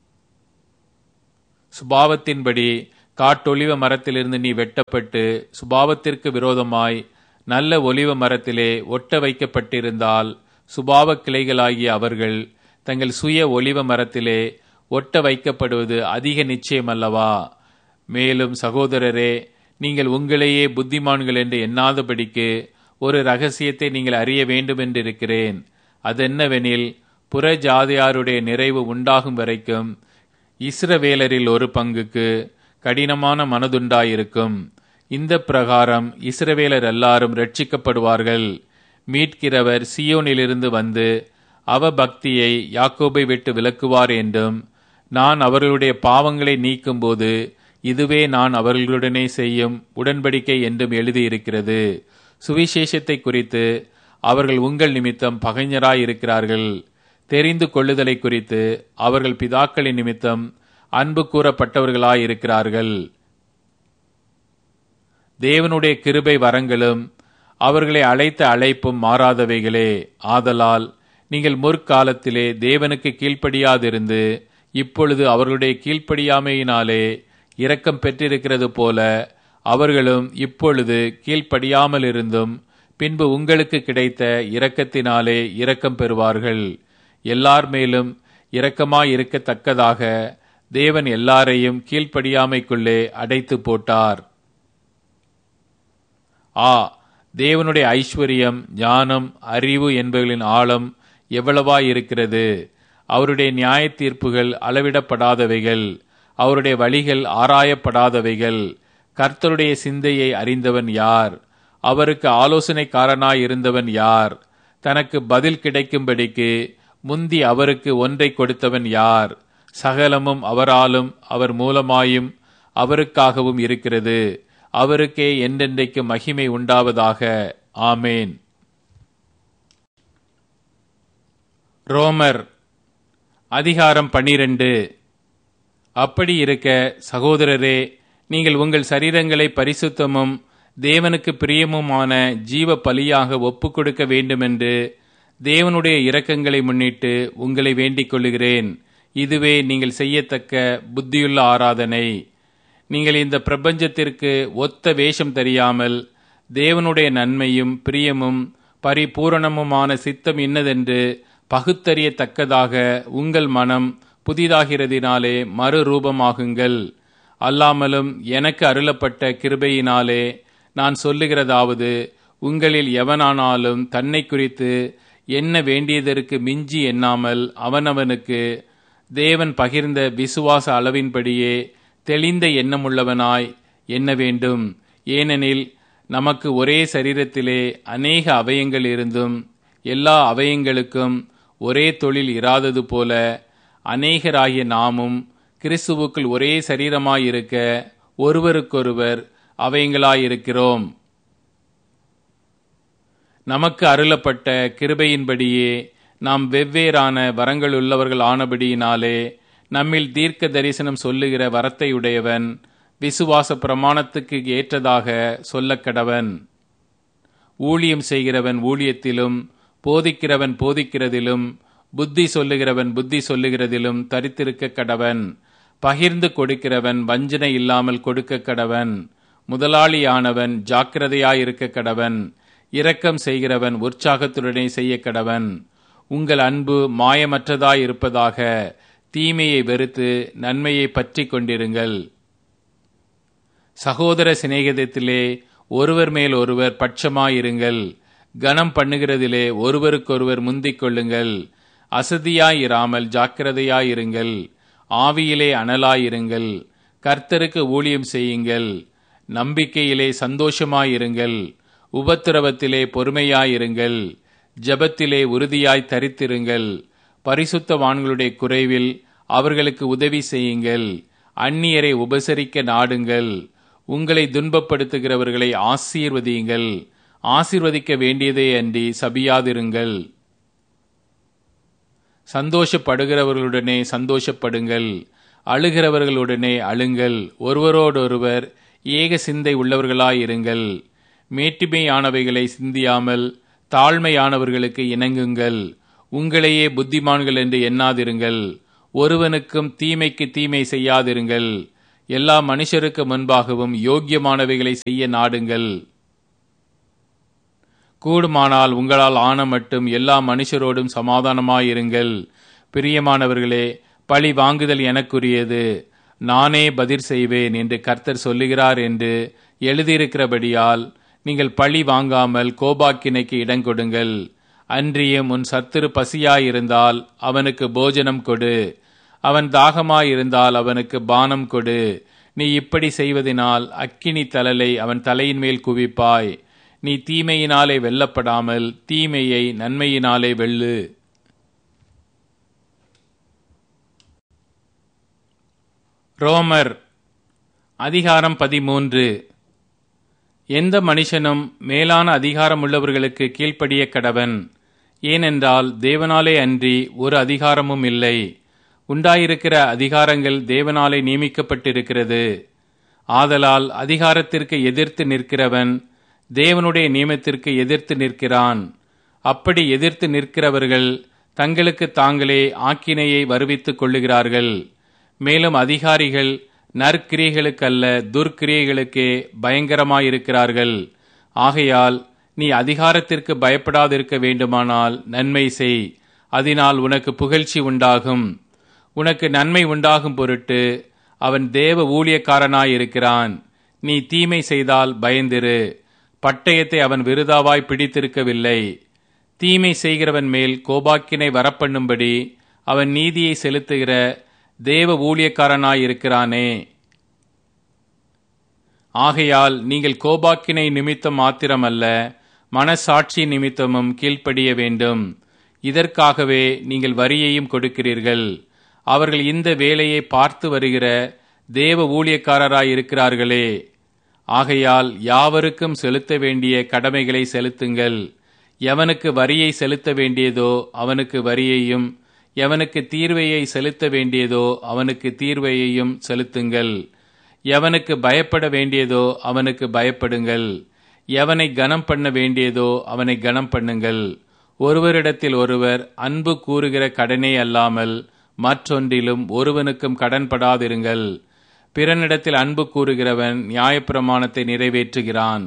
A: சுபாவத்தின்படி காட்டொலிவ மரத்திலிருந்து நீ வெட்டப்பட்டு சுபாவத்திற்கு விரோதமாய் நல்ல ஒலிவ மரத்திலே ஒட்ட வைக்கப்பட்டிருந்தால், சுபாவ கிளைகளாகிய அவர்கள் தங்கள் சுய ஒலிவ மரத்திலே ஒட்ட வைக்கப்படுவது அதிக நிச்சயமல்லவா? மேலும் சகோதரரே, நீங்கள் உங்களையே புத்திமான்கள் என்று எண்ணாதபடிக்கு ஒரு இரகசியத்தை நீங்கள் அறிய வேண்டும் என்றிருக்கிறேன். அதென்னவெனில், புற ஜாதியாருடைய நிறைவு உண்டாகும் வரைக்கும் இஸ்ரவேலரில் ஒரு பங்குக்கு கடினமான மனதுண்டாயிருக்கும். இந்த பிரகாரம் இஸ்ரவேலர் எல்லாரும் ரட்சிக்கப்படுவார்கள். மீட்கிறவர் சீயோனிலிருந்து வந்து அவபக்தியை யாக்கோபை விட்டு விலக்குவார் என்றும், நான் அவர்களுடைய பாவங்களை நீக்கும்போது இதுவே நான் அவர்களுடனே செய்யும் உடன்படிக்கை என்றும் எழுதியிருக்கிறது. சுவிசேஷத்தை குறித்து அவர்கள் உங்கள் நிமித்தம் பகைஞராயிருக்கிறார்கள். தெரிந்து கொள்ளுதலை குறித்து அவர்கள் பிதாக்களின் நிமித்தம் அன்பு கூறப்பட்டவர்களாயிருக்கிறார்கள். தேவனுடைய கிருபை வரங்களும் அவர்களை அழைத்த அழைப்பும் மாறாதவைகளே. ஆதலால் நீங்கள் முற்காலத்திலே தேவனுக்கு கீழ்ப்படியாதிருந்து இப்பொழுது அவர்களுடைய கீழ்ப்படியாமையினாலே இரக்கம் பெற்றிருக்கிறது போல, அவர்களும் இப்பொழுது கீழ்ப்படியாமல் இருந்தும் பின்பு உங்களுக்கு கிடைத்த இரக்கத்தினாலே இரக்கம் பெறுவார்கள். எல்லார் மேலும் இரக்கமாயிருக்கத்தக்கதாக தேவன் எல்லாரையும் கீழ்ப்படியாமைக்குள்ளே அடைத்து போட்டார். தேவனுடைய ஐஸ்வர்யம், ஞானம், அறிவு என்பவர்களின் ஆழம் எவ்வளவாயிருக்கிறது! அவருடைய நியாய தீர்ப்புகள் அளவிடப்படாதவைகள், அவருடைய வழிகள் ஆராயப்படாதவைகள். கர்த்தருடைய சிந்தையை அறிந்தவன் யார்? அவருக்கு ஆலோசனைக்காரனாயிருந்தவன் யார்? தனக்கு பதில் கிடைக்கும்படிக்கு முந்தி அவருக்கு ஒன்றை கொடுத்தவன் யார்? சகலமும் அவராலும் அவர் மூலமாயும் அவருக்காகவும் இருக்கிறது. அவருக்கே என்றென்றைக்கு மகிமை உண்டாவதாக. ஆமேன். ரோமர் அதிகாரம் 12. அப்படி இருக்க சகோதரரே, நீங்கள் உங்கள் சரீரங்களை பரிசுத்தமும் தேவனுக்கு பிரியமுமான ஜீவ பலியாக ஒப்புக் கொடுக்க வேண்டுமென்று தேவனுடைய இரக்கங்களை முன்னிட்டு உங்களை வேண்டிக் கொள்ளுகிறேன். இதுவே நீங்கள் செய்யத்தக்க புத்தியுள்ள ஆராதனை. நீங்கள் இந்த பிரபஞ்சத்திற்கு ஒத்த வேஷம் தெரியாமல் தேவனுடைய நன்மையும் பிரியமும் பரிபூரணமுமான சித்தம் இன்னதென்று பகுத்தறியத்தக்கதாக உங்கள் மனம் புதிதாகிறதினாலே மறுரூபமாகுங்கள். அல்லாமலும் எனக்கு அருளப்பட்ட கிருபையினாலே நான் சொல்லுகிறதாவது, உங்களில் எவனானாலும் தன்னை குறித்து என்ன வேண்டியதற்கு மிஞ்சி எண்ணாமல் அவனவனுக்கு தேவன் பகிர்ந்த விசுவாச அளவின்படியே தெளிந்த எண்ணமுள்ளவனாய் எண்ண வேண்டும். ஏனெனில் நமக்கு ஒரே சரீரத்திலே அநேக அவயங்கள் இருந்தும் எல்லா அவயங்களுக்கும் ஒரே தொழில் இராதது போல, அநேகராகிய நாமும் கிறிஸ்துவுக்குள் ஒரே சரீரமாயிருக்க ஒருவருக்கொருவர் அவயங்களாயிருக்கிறோம். நமக்கு அருளப்பட்ட கிருபையின்படியே நாம் வெவ்வேறான வரங்களுள்ளவர்கள் ஆனபடியினாலே, நம்மில் தீர்க்க தரிசனம் சொல்லுகிற வரத்தையுடையவன் விசுவாச பிரமாணத்துக்கு ஏற்றதாக சொல்லக்கடவன். ஊழியம் செய்கிறவன் ஊழியத்திலும், போதிக்கிறவன் போதிக்கிறதிலும், புத்தி சொல்லுகிறவன் புத்தி சொல்லுகிறதிலும் தரித்திருக்க கடவன். பகிர்ந்து கொடுக்கிறவன் வஞ்சனை இல்லாமல் கொடுக்க கடவன். முதலாளியானவன் ஜாக்கிரதையாயிருக்க கடவன். இரக்கம் செய்கிறவன் உற்சாகத்துடனே செய்ய கடவன். உங்கள் அன்பு மாயமற்றதாயிருப்பதாக. தீமையை வெறுத்து நன்மையை பற்றி கொண்டிருங்கள். சகோதர சிநேகிதத்திலே ஒருவர் மேல் ஒருவர் பட்சமாயிருங்கள். கனம் பண்ணுகிறதிலே ஒருவருக்கொருவர் முந்திக் கொள்ளுங்கள். அசதியாயிராமல் ஜாக்கிரதையாயிருங்கள். ஆவியிலே அனலாயிருங்கள். கர்த்தருக்கு ஊழியம் செய்யுங்கள். நம்பிக்கையிலே சந்தோஷமாயிருங்கள். உபத்திரவத்திலே பொறுமையாயிருங்கள். ஜெபத்திலே உறுதியாய் தரித்திருங்கள். பரிசுத்தவான்களுடைய குறைவில் அவர்களுக்கு உதவி செய்யுங்கள். அந்நியரை உபசரிக்க நாடுங்கள். உங்களை துன்பப்படுத்துகிறவர்களை ஆசீர்வதியுங்கள். ஆசீர்வதிக்க வேண்டியதே அன்றி சபியாதிருங்கள். சந்தோஷப்படுகிறவர்களுடனே சந்தோஷப்படுங்கள். அழுகிறவர்களுடனே அழுங்கள். ஒருவரோடொருவர் ஏக சிந்தை உள்ளவர்களாயிருங்கள். மேட்டிமையானவைகளை சிந்தியாமல் தாழ்மையானவர்களுக்கு இணங்குங்கள். உங்களையே புத்திமான்கள் என்று எண்ணாதிருங்கள். ஒருவனுக்கும் தீமைக்கு தீமை செய்யாதிருங்கள். எல்லா மனுஷருக்கு முன்பாகவும் யோக்கியமானவைகளை செய்ய நாடுங்கள். கூடுமானால் உங்களால் ஆன மட்டும் எல்லா மனுஷரோடும் சமாதானமாயிருங்கள். பிரியமானவர்களே, பழி வாங்குதல் எனக்குரியது, நானே பதில் செய்வேன் என்று கர்த்தர் சொல்லுகிறார் என்று எழுதியிருக்கிறபடியால் நீங்கள் பழி வாங்காமல் கோபாக்கினைக்கு இடங்கொடுங்கள். அன்றியும் உன் சத்துரு பசியாயிருந்தால் அவனுக்கு போஜனம் கொடு, அவன் தாகமாயிருந்தால் அவனுக்கு பானம் கொடு. நீ இப்படி செய்வதனால் அக்கினி தழலை அவன் தலையின் மேல் குவிப்பாய். நீ தீமையினாலே வெல்லப்படாமல் தீமையை நன்மையினாலே வெல்லு. ரோமர் அதிகாரம் 13. எந்த மனுஷனும் மேலான அதிகாரமுள்ளவர்களுக்கு கீழ்ப்படிய கடவன். ஏனென்றால் தேவனாலே அன்றி ஒரு அதிகாரமும் இல்லை. உண்டாயிருக்கிற அதிகாரங்கள் தேவனாலே நியமிக்கப்பட்டிருக்கிறது. ஆதலால் அதிகாரத்திற்கு எதிர்த்து நிற்கிறவன் தேவனுடைய நியமத்திற்கு எதிர்த்து நிற்கிறான். அப்படி எதிர்த்து நிற்கிறவர்கள் தங்களுக்கு தாங்களே ஆக்கினையை வருவித்துக் கொள்ளுகிறார்கள். மேலும் அதிகாரிகள் நற்கிரியைகளுக்கல்ல துர்க்கிரியைகளுக்கே பயங்கரமாயிருக்கிறார்கள். ஆகையால் நீ அதிகாரத்திற்கு பயப்படாதிருக்க வேண்டுமானால் நன்மை செய், அதனால் உனக்கு புகழ்ச்சி உண்டாகும். உனக்கு நன்மை உண்டாகும் பொருட்டு அவன் தேவ ஊழியக்காரனாயிருக்கிறான். நீ தீமை செய்தால் பயந்திரு, பட்டயத்தை அவன் விருதாவாய் பிடித்திருக்கவில்லை. தீமை செய்கிறவன் மேல் கோபாக்கினை வரப்பண்ணும்படி அவன் நீதியை செலுத்துகிற தேவ ஊழியக்காரனாயிருக்கிறானே. ஆகையால் நீங்கள் கோபாக்கினை நிமித்தம் மாத்திரமல்ல, மனசாட்சி நிமித்தமும் கீழ்ப்படிய வேண்டும். இதற்காகவே நீங்கள் வரியையும் கொடுக்கிறீர்கள். அவர்கள் இந்த வேலையை பார்த்து வருகிற தேவ ஊழியக்காரராயிருக்கிறார்களே. ஆகையால் யாவருக்கும் செலுத்த வேண்டிய கடமைகளை செலுத்துங்கள். எவனுக்கு வரியை செலுத்த வேண்டியதோ அவனுக்கு வரியையும், எவனுக்கு தீர்வையை செலுத்த வேண்டியதோ அவனுக்கு தீர்வையையும் செலுத்துங்கள். எவனுக்கு பயப்பட வேண்டியதோ அவனுக்கு பயப்படுங்கள். எவனை கனம் பண்ண வேண்டியதோ அவனை கனம் பண்ணுங்கள். ஒருவரிடத்தில் ஒருவர் அன்பு கூறுகிற கடனே அல்லாமல் மற்றொன்றிலும் ஒருவனுக்கும் கடன்படாதிருங்கள். பிறனிடத்தில் அன்பு கூறுகிறவன் நியாயப்பிரமாணத்தை நிறைவேற்றுகிறான்.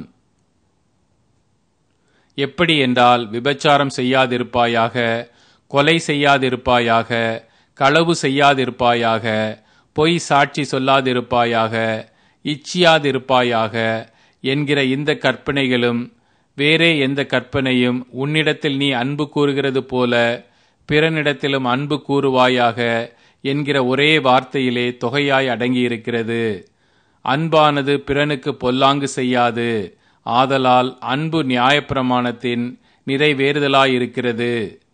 A: எப்படி என்றால், விபச்சாரம் செய்யாதிருப்பாயாக, கொலை செய்யாதிருப்பாயாக, களவு செய்யாதிருப்பாயாக, பொய் சாட்சி சொல்லாதிருப்பாயாக, இச்சியாதிருப்பாயாக என்கிற இந்த கற்பனைகளும் வேறே எந்த கற்பனையும் உன்னிடத்தில் நீ அன்பு கூறுகிறது போல பிறனிடத்திலும் அன்பு கூறுவாயாக என்கிற ஒரே வார்த்தையிலே தொகையாய் அடங்கியிருக்கிறது. அன்பானது பிறனுக்கு பொல்லாங்கு செய்யாது. ஆதலால் அன்பு நியாயப்பிரமாணத்தின் நிறைவேறுதலாயிருக்கிறது.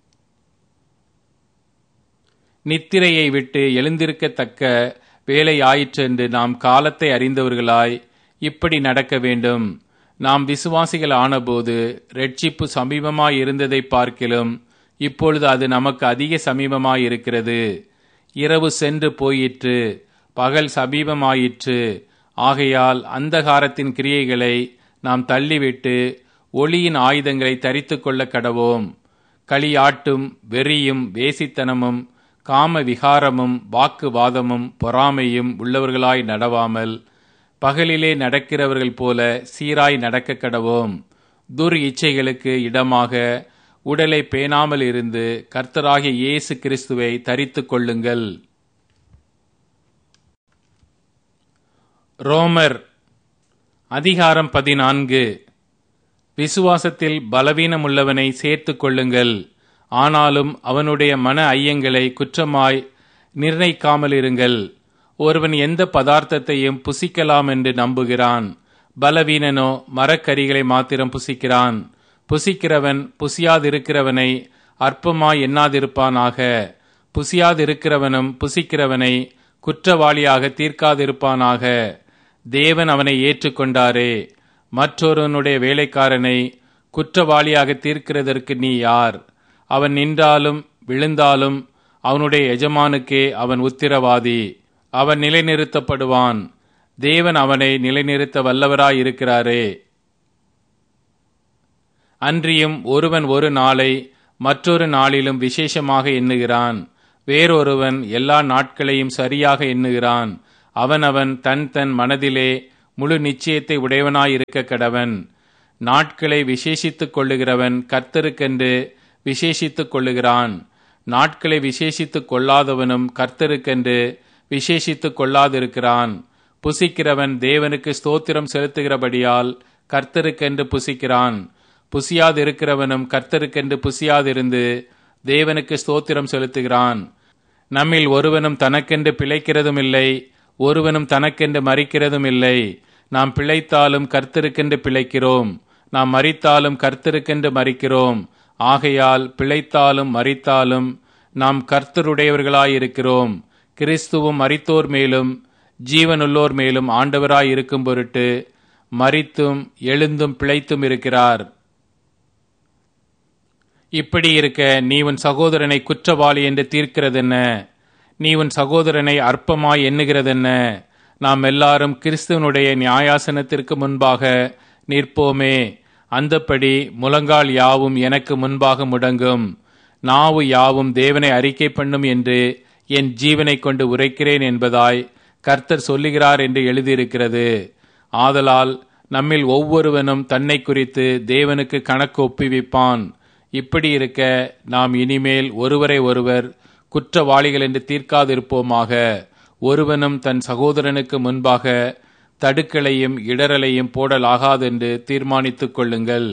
A: நித்திரையை விட்டு எழுந்திருக்கத்தக்க வேலை ஆயிற்றென்று நாம் காலத்தை அறிந்தவர்களாய் இப்படி நடக்க வேண்டும். நாம் விசுவாசிகள் ஆனபோது இரட்சிப்பு சமீபமாயிருந்ததை பார்க்கிலும் இப்பொழுது அது நமக்கு அதிக சமீபமாயிருக்கிறது. இரவு சென்று போயிற்று, பகல் சமீபமாயிற்று. ஆகையால் அந்தகாரத்தின் கிரியைகளை நாம் தள்ளிவிட்டு ஒளியின் ஆயுதங்களை தரித்து கொள்ள கடவோம். களியாட்டும் வெறியும் வேசித்தனமும் காம விகாரமும் வாக்குவாதமும் பொறாமையும் உள்ளவர்களாய் நடவாமல் பகலிலே நடக்கிறவர்கள் போல சீராய் நடக்க கடவோம். துர் இச்சைகளுக்கு இடமாக உடலை பேணாமல் இருந்து கர்த்தராகிய இயேசு கிறிஸ்துவை தரித்துக் கொள்ளுங்கள். ரோமர் அதிகாரம் 14. விசுவாசத்தில் பலவீனமுள்ளவனை சேர்த்துக் கொள்ளுங்கள். ஆனாலும் அவனுடைய மன ஐயங்களை குற்றமாய் நிர்ணயிக்காமல் இருங்கள். ஒருவன் எந்த பதார்த்தத்தையும் புசிக்கலாம் என்று நம்புகிறான். பலவீனனோ மரக்கரிகளை மாத்திரம் புசிக்கிறான். புசிக்கிறவன் புசியாதிருக்கிறவனை அற்பமாய் எண்ணாதிருப்பானாக. புசியாதிருக்கிறவனும் புசிக்கிறவனை குற்றவாளியாக தீர்க்காதிருப்பானாக. தேவன் அவனை ஏற்றுக்கொண்டாரே. மற்றொருவனுடைய வேலைக்காரனை குற்றவாளியாக தீர்க்கிறதற்கு நீ யார்? அவன் நின்றாலும் விழுந்தாலும் அவனுடைய எஜமானுக்கே அவன் உத்திரவாதி. அவன் நிலைநிறுத்தப்படுவான். தேவன் அவனை நிலைநிறுத்த வல்லவராயிருக்கிறாரே. அன்றியும் ஒருவன் ஒரு நாளை மற்றொரு நாளிலும் விசேஷமாக எண்ணுகிறான். வேறொருவன் எல்லா நாட்களையும் சரியாக எண்ணுகிறான். அவனவன் தன் தன் மனதிலே முழு நிச்சயத்தை உடையவனாயிருக்க கடவன். நாட்களை விசேஷித்துக் கொள்ளுகிறவன் கர்த்தருக்கென்று விசேஷித்துக் கொள்ளுகிறான். நாட்களை விசேஷித்துக் கொள்ளாதவனும் கர்த்தருக்கென்று விசேஷித்துக் கொள்ளாதிருக்கிறான். புசிக்கிறவன் தேவனுக்கு ஸ்தோத்திரம் செலுத்துகிறபடியால் கர்த்தருக்கென்று புசிக்கிறான். புசியாதிருக்கிறவனும் கர்த்தருக்கென்று புசியாதிருந்து தேவனுக்கு ஸ்தோத்திரம் செலுத்துகிறான். நம்மில் ஒருவனும் தனக்கென்று பிழைக்கிறதும் இல்லை, ஒருவனும் தனக்கென்று மரிக்கிறதும் இல்லை. நாம் பிழைத்தாலும் கர்த்தருக்கென்று பிழைக்கிறோம், நாம் மரித்தாலும் கர்த்தருக்கென்று மரிக்கிறோம். ஆகையால் பிழைத்தாலும் மரித்தாலும் நாம் கர்த்தருடையவர்களாயிருக்கிறோம். கிறிஸ்துவும் மரித்தோர் மேலும் ஜீவனுள்ளோர் மேலும் ஆண்டவராய் இருக்கும் பொருட்டு மரித்தும் எழுந்தும் பிழைத்தும் இருக்கிறார். இப்படி இருக்க நீ உன் சகோதரனை குற்றவாளி என்று தீர்க்கிறதென்ன? நீ உன் சகோதரனை அற்பமாய் எண்ணுகிறதென்ன? நாம் எல்லாரும் கிறிஸ்துவனுடைய நியாயாசனத்திற்கு முன்பாக நிற்போமே. அந்தப்படி முழங்கால் யாவும் எனக்கு முன்பாக முடங்கும், நாவு யாவும் தேவனை அறிக்கை பண்ணும் என்று என் ஜீவனை கொண்டு உரைக்கிறேன் என்பதாய் கர்த்தர் சொல்லுகிறார் என்று எழுதியிருக்கிறது. ஆதலால் நம்மில் ஒவ்வொருவனும் தன்னை குறித்து தேவனுக்கு கணக்கு ஒப்புவிப்பான். இப்படி இருக்க நாம் இனிமேல் ஒருவரை ஒருவர் குற்றவாளிகள் என்று தீர்க்காதிருப்போமாக. ஒருவனும் தன் சகோதரனுக்கு முன்பாக தடுக்கலையும் இடரலையும் போடலாகாதென்று தீர்மானித்துக் கொள்ளுங்கள்.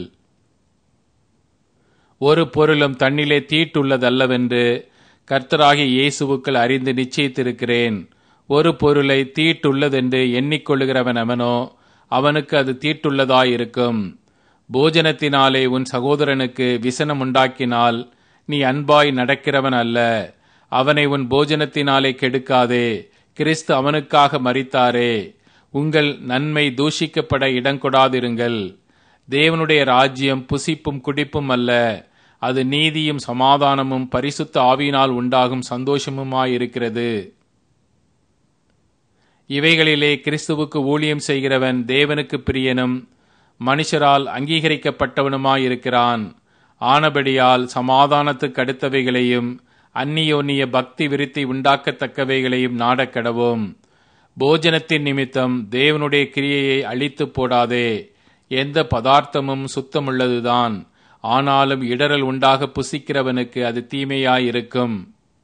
A: ஒரு பொருளும் தன்னிலே தீட்டுள்ளதல்லவென்று கர்த்தராகிய இயேசுவுக்குள் அறிந்து நிச்சயித்திருக்கிறேன். ஒரு பொருளை தீட்டுள்ளதென்று எண்ணிக்கொள்ளுகிறவன் அவனோ அவனுக்கு அது தீட்டுள்ளதாயிருக்கும். போஜனத்தினாலே உன் சகோதரனுக்கு விசனம் உண்டாக்கினால் நீ அன்பாய் நடக்கிறவன் அல்ல. அவனை உன் போஜனத்தினாலே கெடுக்காதே. கிறிஸ்து அவனுக்காக மரித்தாரே. உங்கள் நன்மை தூஷிக்கப்பட இடங்கொடாதிருங்கள். தேவனுடைய ராஜ்யம் புசிப்பும் குடிப்பும் அல்ல, அது நீதியும் சமாதானமும் பரிசுத்த ஆவியினால் உண்டாகும் சந்தோஷமுமாயிருக்கிறது. இவைகளிலே கிறிஸ்துவுக்கு ஊழியம் செய்கிறவன் தேவனுக்கு பிரியனும் மனுஷரால் அங்கீகரிக்கப்பட்டவனுமாயிருக்கிறான். ஆனபடியால் சமாதானத்துக்கு அடுத்தவைகளையும் அந்நியோன்னிய பக்தி விருத்தி உண்டாக்கத்தக்கவைகளையும் நாடக்கடவோம். போஜனத்தின் நிமித்தம் தேவனுடைய கிரியையை அழித்து போடாதே. எந்த பதார்த்தமும் சுத்தமுள்ளதுதான், ஆனாலும் இடரல் உண்டாக புசிக்கிறவனுக்கு அது தீமையாயிருக்கும்.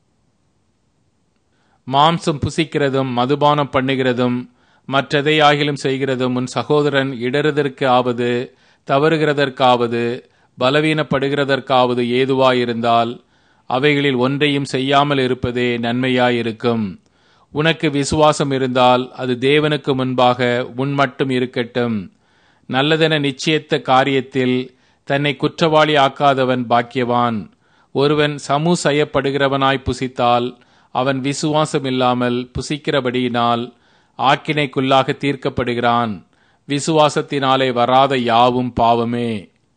A: மாம்சம் புசிக்கிறதும் மதுபானம் பண்ணுகிறதும் மற்றெதையாகிலும் செய்கிறதும் உன் சகோதரன் இடறுதற்கு ஆவது தவறுகிறதற்காவது பலவீனப்படுகிறதற்காவது ஏதுவாயிருந்தால் அவைகளில் ஒன்றையும் செய்யாமல் இருப்பதே நன்மையாயிருக்கும். உனக்கு விசுவாசம் இருந்தால் அது தேவனுக்கு முன்பாக உன் மட்டும் இருக்கட்டும். நல்லதென நிச்சயித்த காரியத்தில் தன்னை குற்றவாளி ஆக்காதவன் பாக்கியவான். ஒருவன் சமூசயப்படுகிறவனாய் புசித்தால் அவன் விசுவாசம் இல்லாமல் புசிக்கிறபடியினால் ஆக்கினைக்குள்ளாக தீர்க்கப்படுகிறான். விசுவாசத்தினாலே வராத யாவும் பாவமே.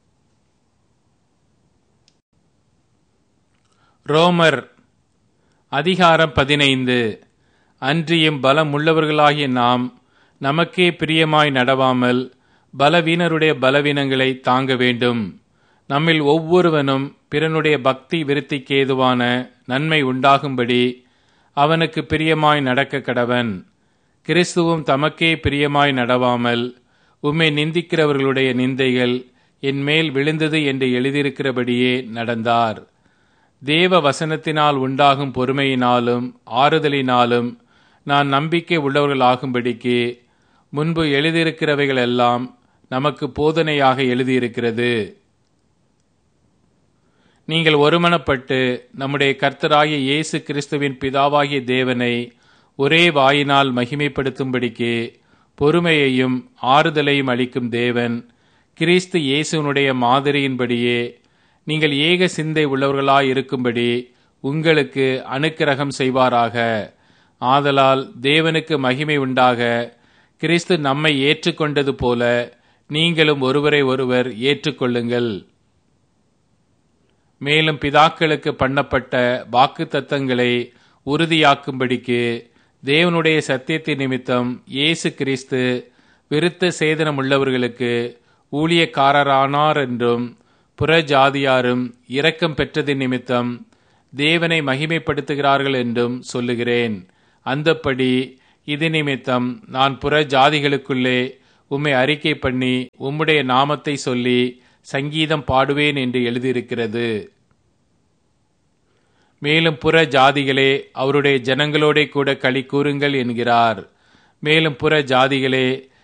A: ரோமர் அதிகாரம் 15. அன்றியும் பலம் உள்ளவர்களாகிய நாம் நமக்கே பிரியமாய் நடவாமல் பலவீனருடைய பலவீனங்களை தாங்க வேண்டும். நம்மில் ஒவ்வொருவனும் பிறனுடைய பக்தி விருத்திக்கு ஏதுவான நன்மை உண்டாகும்படி அவனுக்கு பிரியமாய் நடக்க கடவன். கிறிஸ்துவும் தமக்கே பிரியமாய் நடவாமல் உம்மை நிந்திக்கிறவர்களுடைய நிந்தைகள் என் மேல் விழுந்தது என்று எழுதியிருக்கிறபடியே நடந்தார். தேவ வசனத்தினால் உண்டாகும் பொறுமையினாலும் ஆறுதலினாலும் நான் நம்பிக்கை உள்ளவர்களாகும்படிக்கு முன்பு எழுதியிருக்கிறவைகள் எல்லாம் நமக்கு போதனையாக எழுதியிருக்கிறது. நீங்கள் ஒருமனப்பட்டு நம்முடைய கர்த்தராகிய இயேசு கிறிஸ்துவின் பிதாவாகிய தேவனை ஒரே வாயினால் மகிமைப்படுத்தும்படிக்கு பொறுமையையும் ஆறுதலையும் அளிக்கும் தேவன் கிறிஸ்து இயேசுனுடைய மாதிரியின்படியே நீங்கள் ஏக சிந்தை உள்ளவர்களாயிருக்கும்படி உங்களுக்கு அனுக்கிரகம் செய்வாராக. ஆதலால் தேவனுக்கு மகிமை உண்டாக கிறிஸ்து நம்மை ஏற்றுக்கொண்டது போல நீங்களும் ஒருவரை ஒருவர் ஏற்றுக்கொள்ளுங்கள். மேலும் பிதாக்களுக்கு பண்ணப்பட்ட வாக்குத்தத்தங்களை உறுதியாக்கும்படிக்கு தேவனுடைய சத்தியத்தின் நிமித்தம் இயேசு கிறிஸ்து விருத்த சேதனம் உள்ளவர்களுக்கு ஊழியக்காரரானார் என்றும் புற ஜாதியாரும் இரக்கம் பெற்றதின் நிமித்தம் தேவனை மகிமைப்படுத்துகிறார்கள் என்றும் சொல்லுகிறேன். அந்தப்படி இது நிமித்தம் நான் புற ஜாதிகளுக்குள்ளே உம்மை அறிக்கை பண்ணி உம்முடைய நாமத்தை சொல்லி சங்கீதம் பாடுவேன் என்று எழுதியிருக்கிறது. மேலும் புற ஜாதிகளே அவருடைய ஜனங்களோட கூட களி கூறுங்கள் என்கிறார். மேலும் புற ஜாதிகளே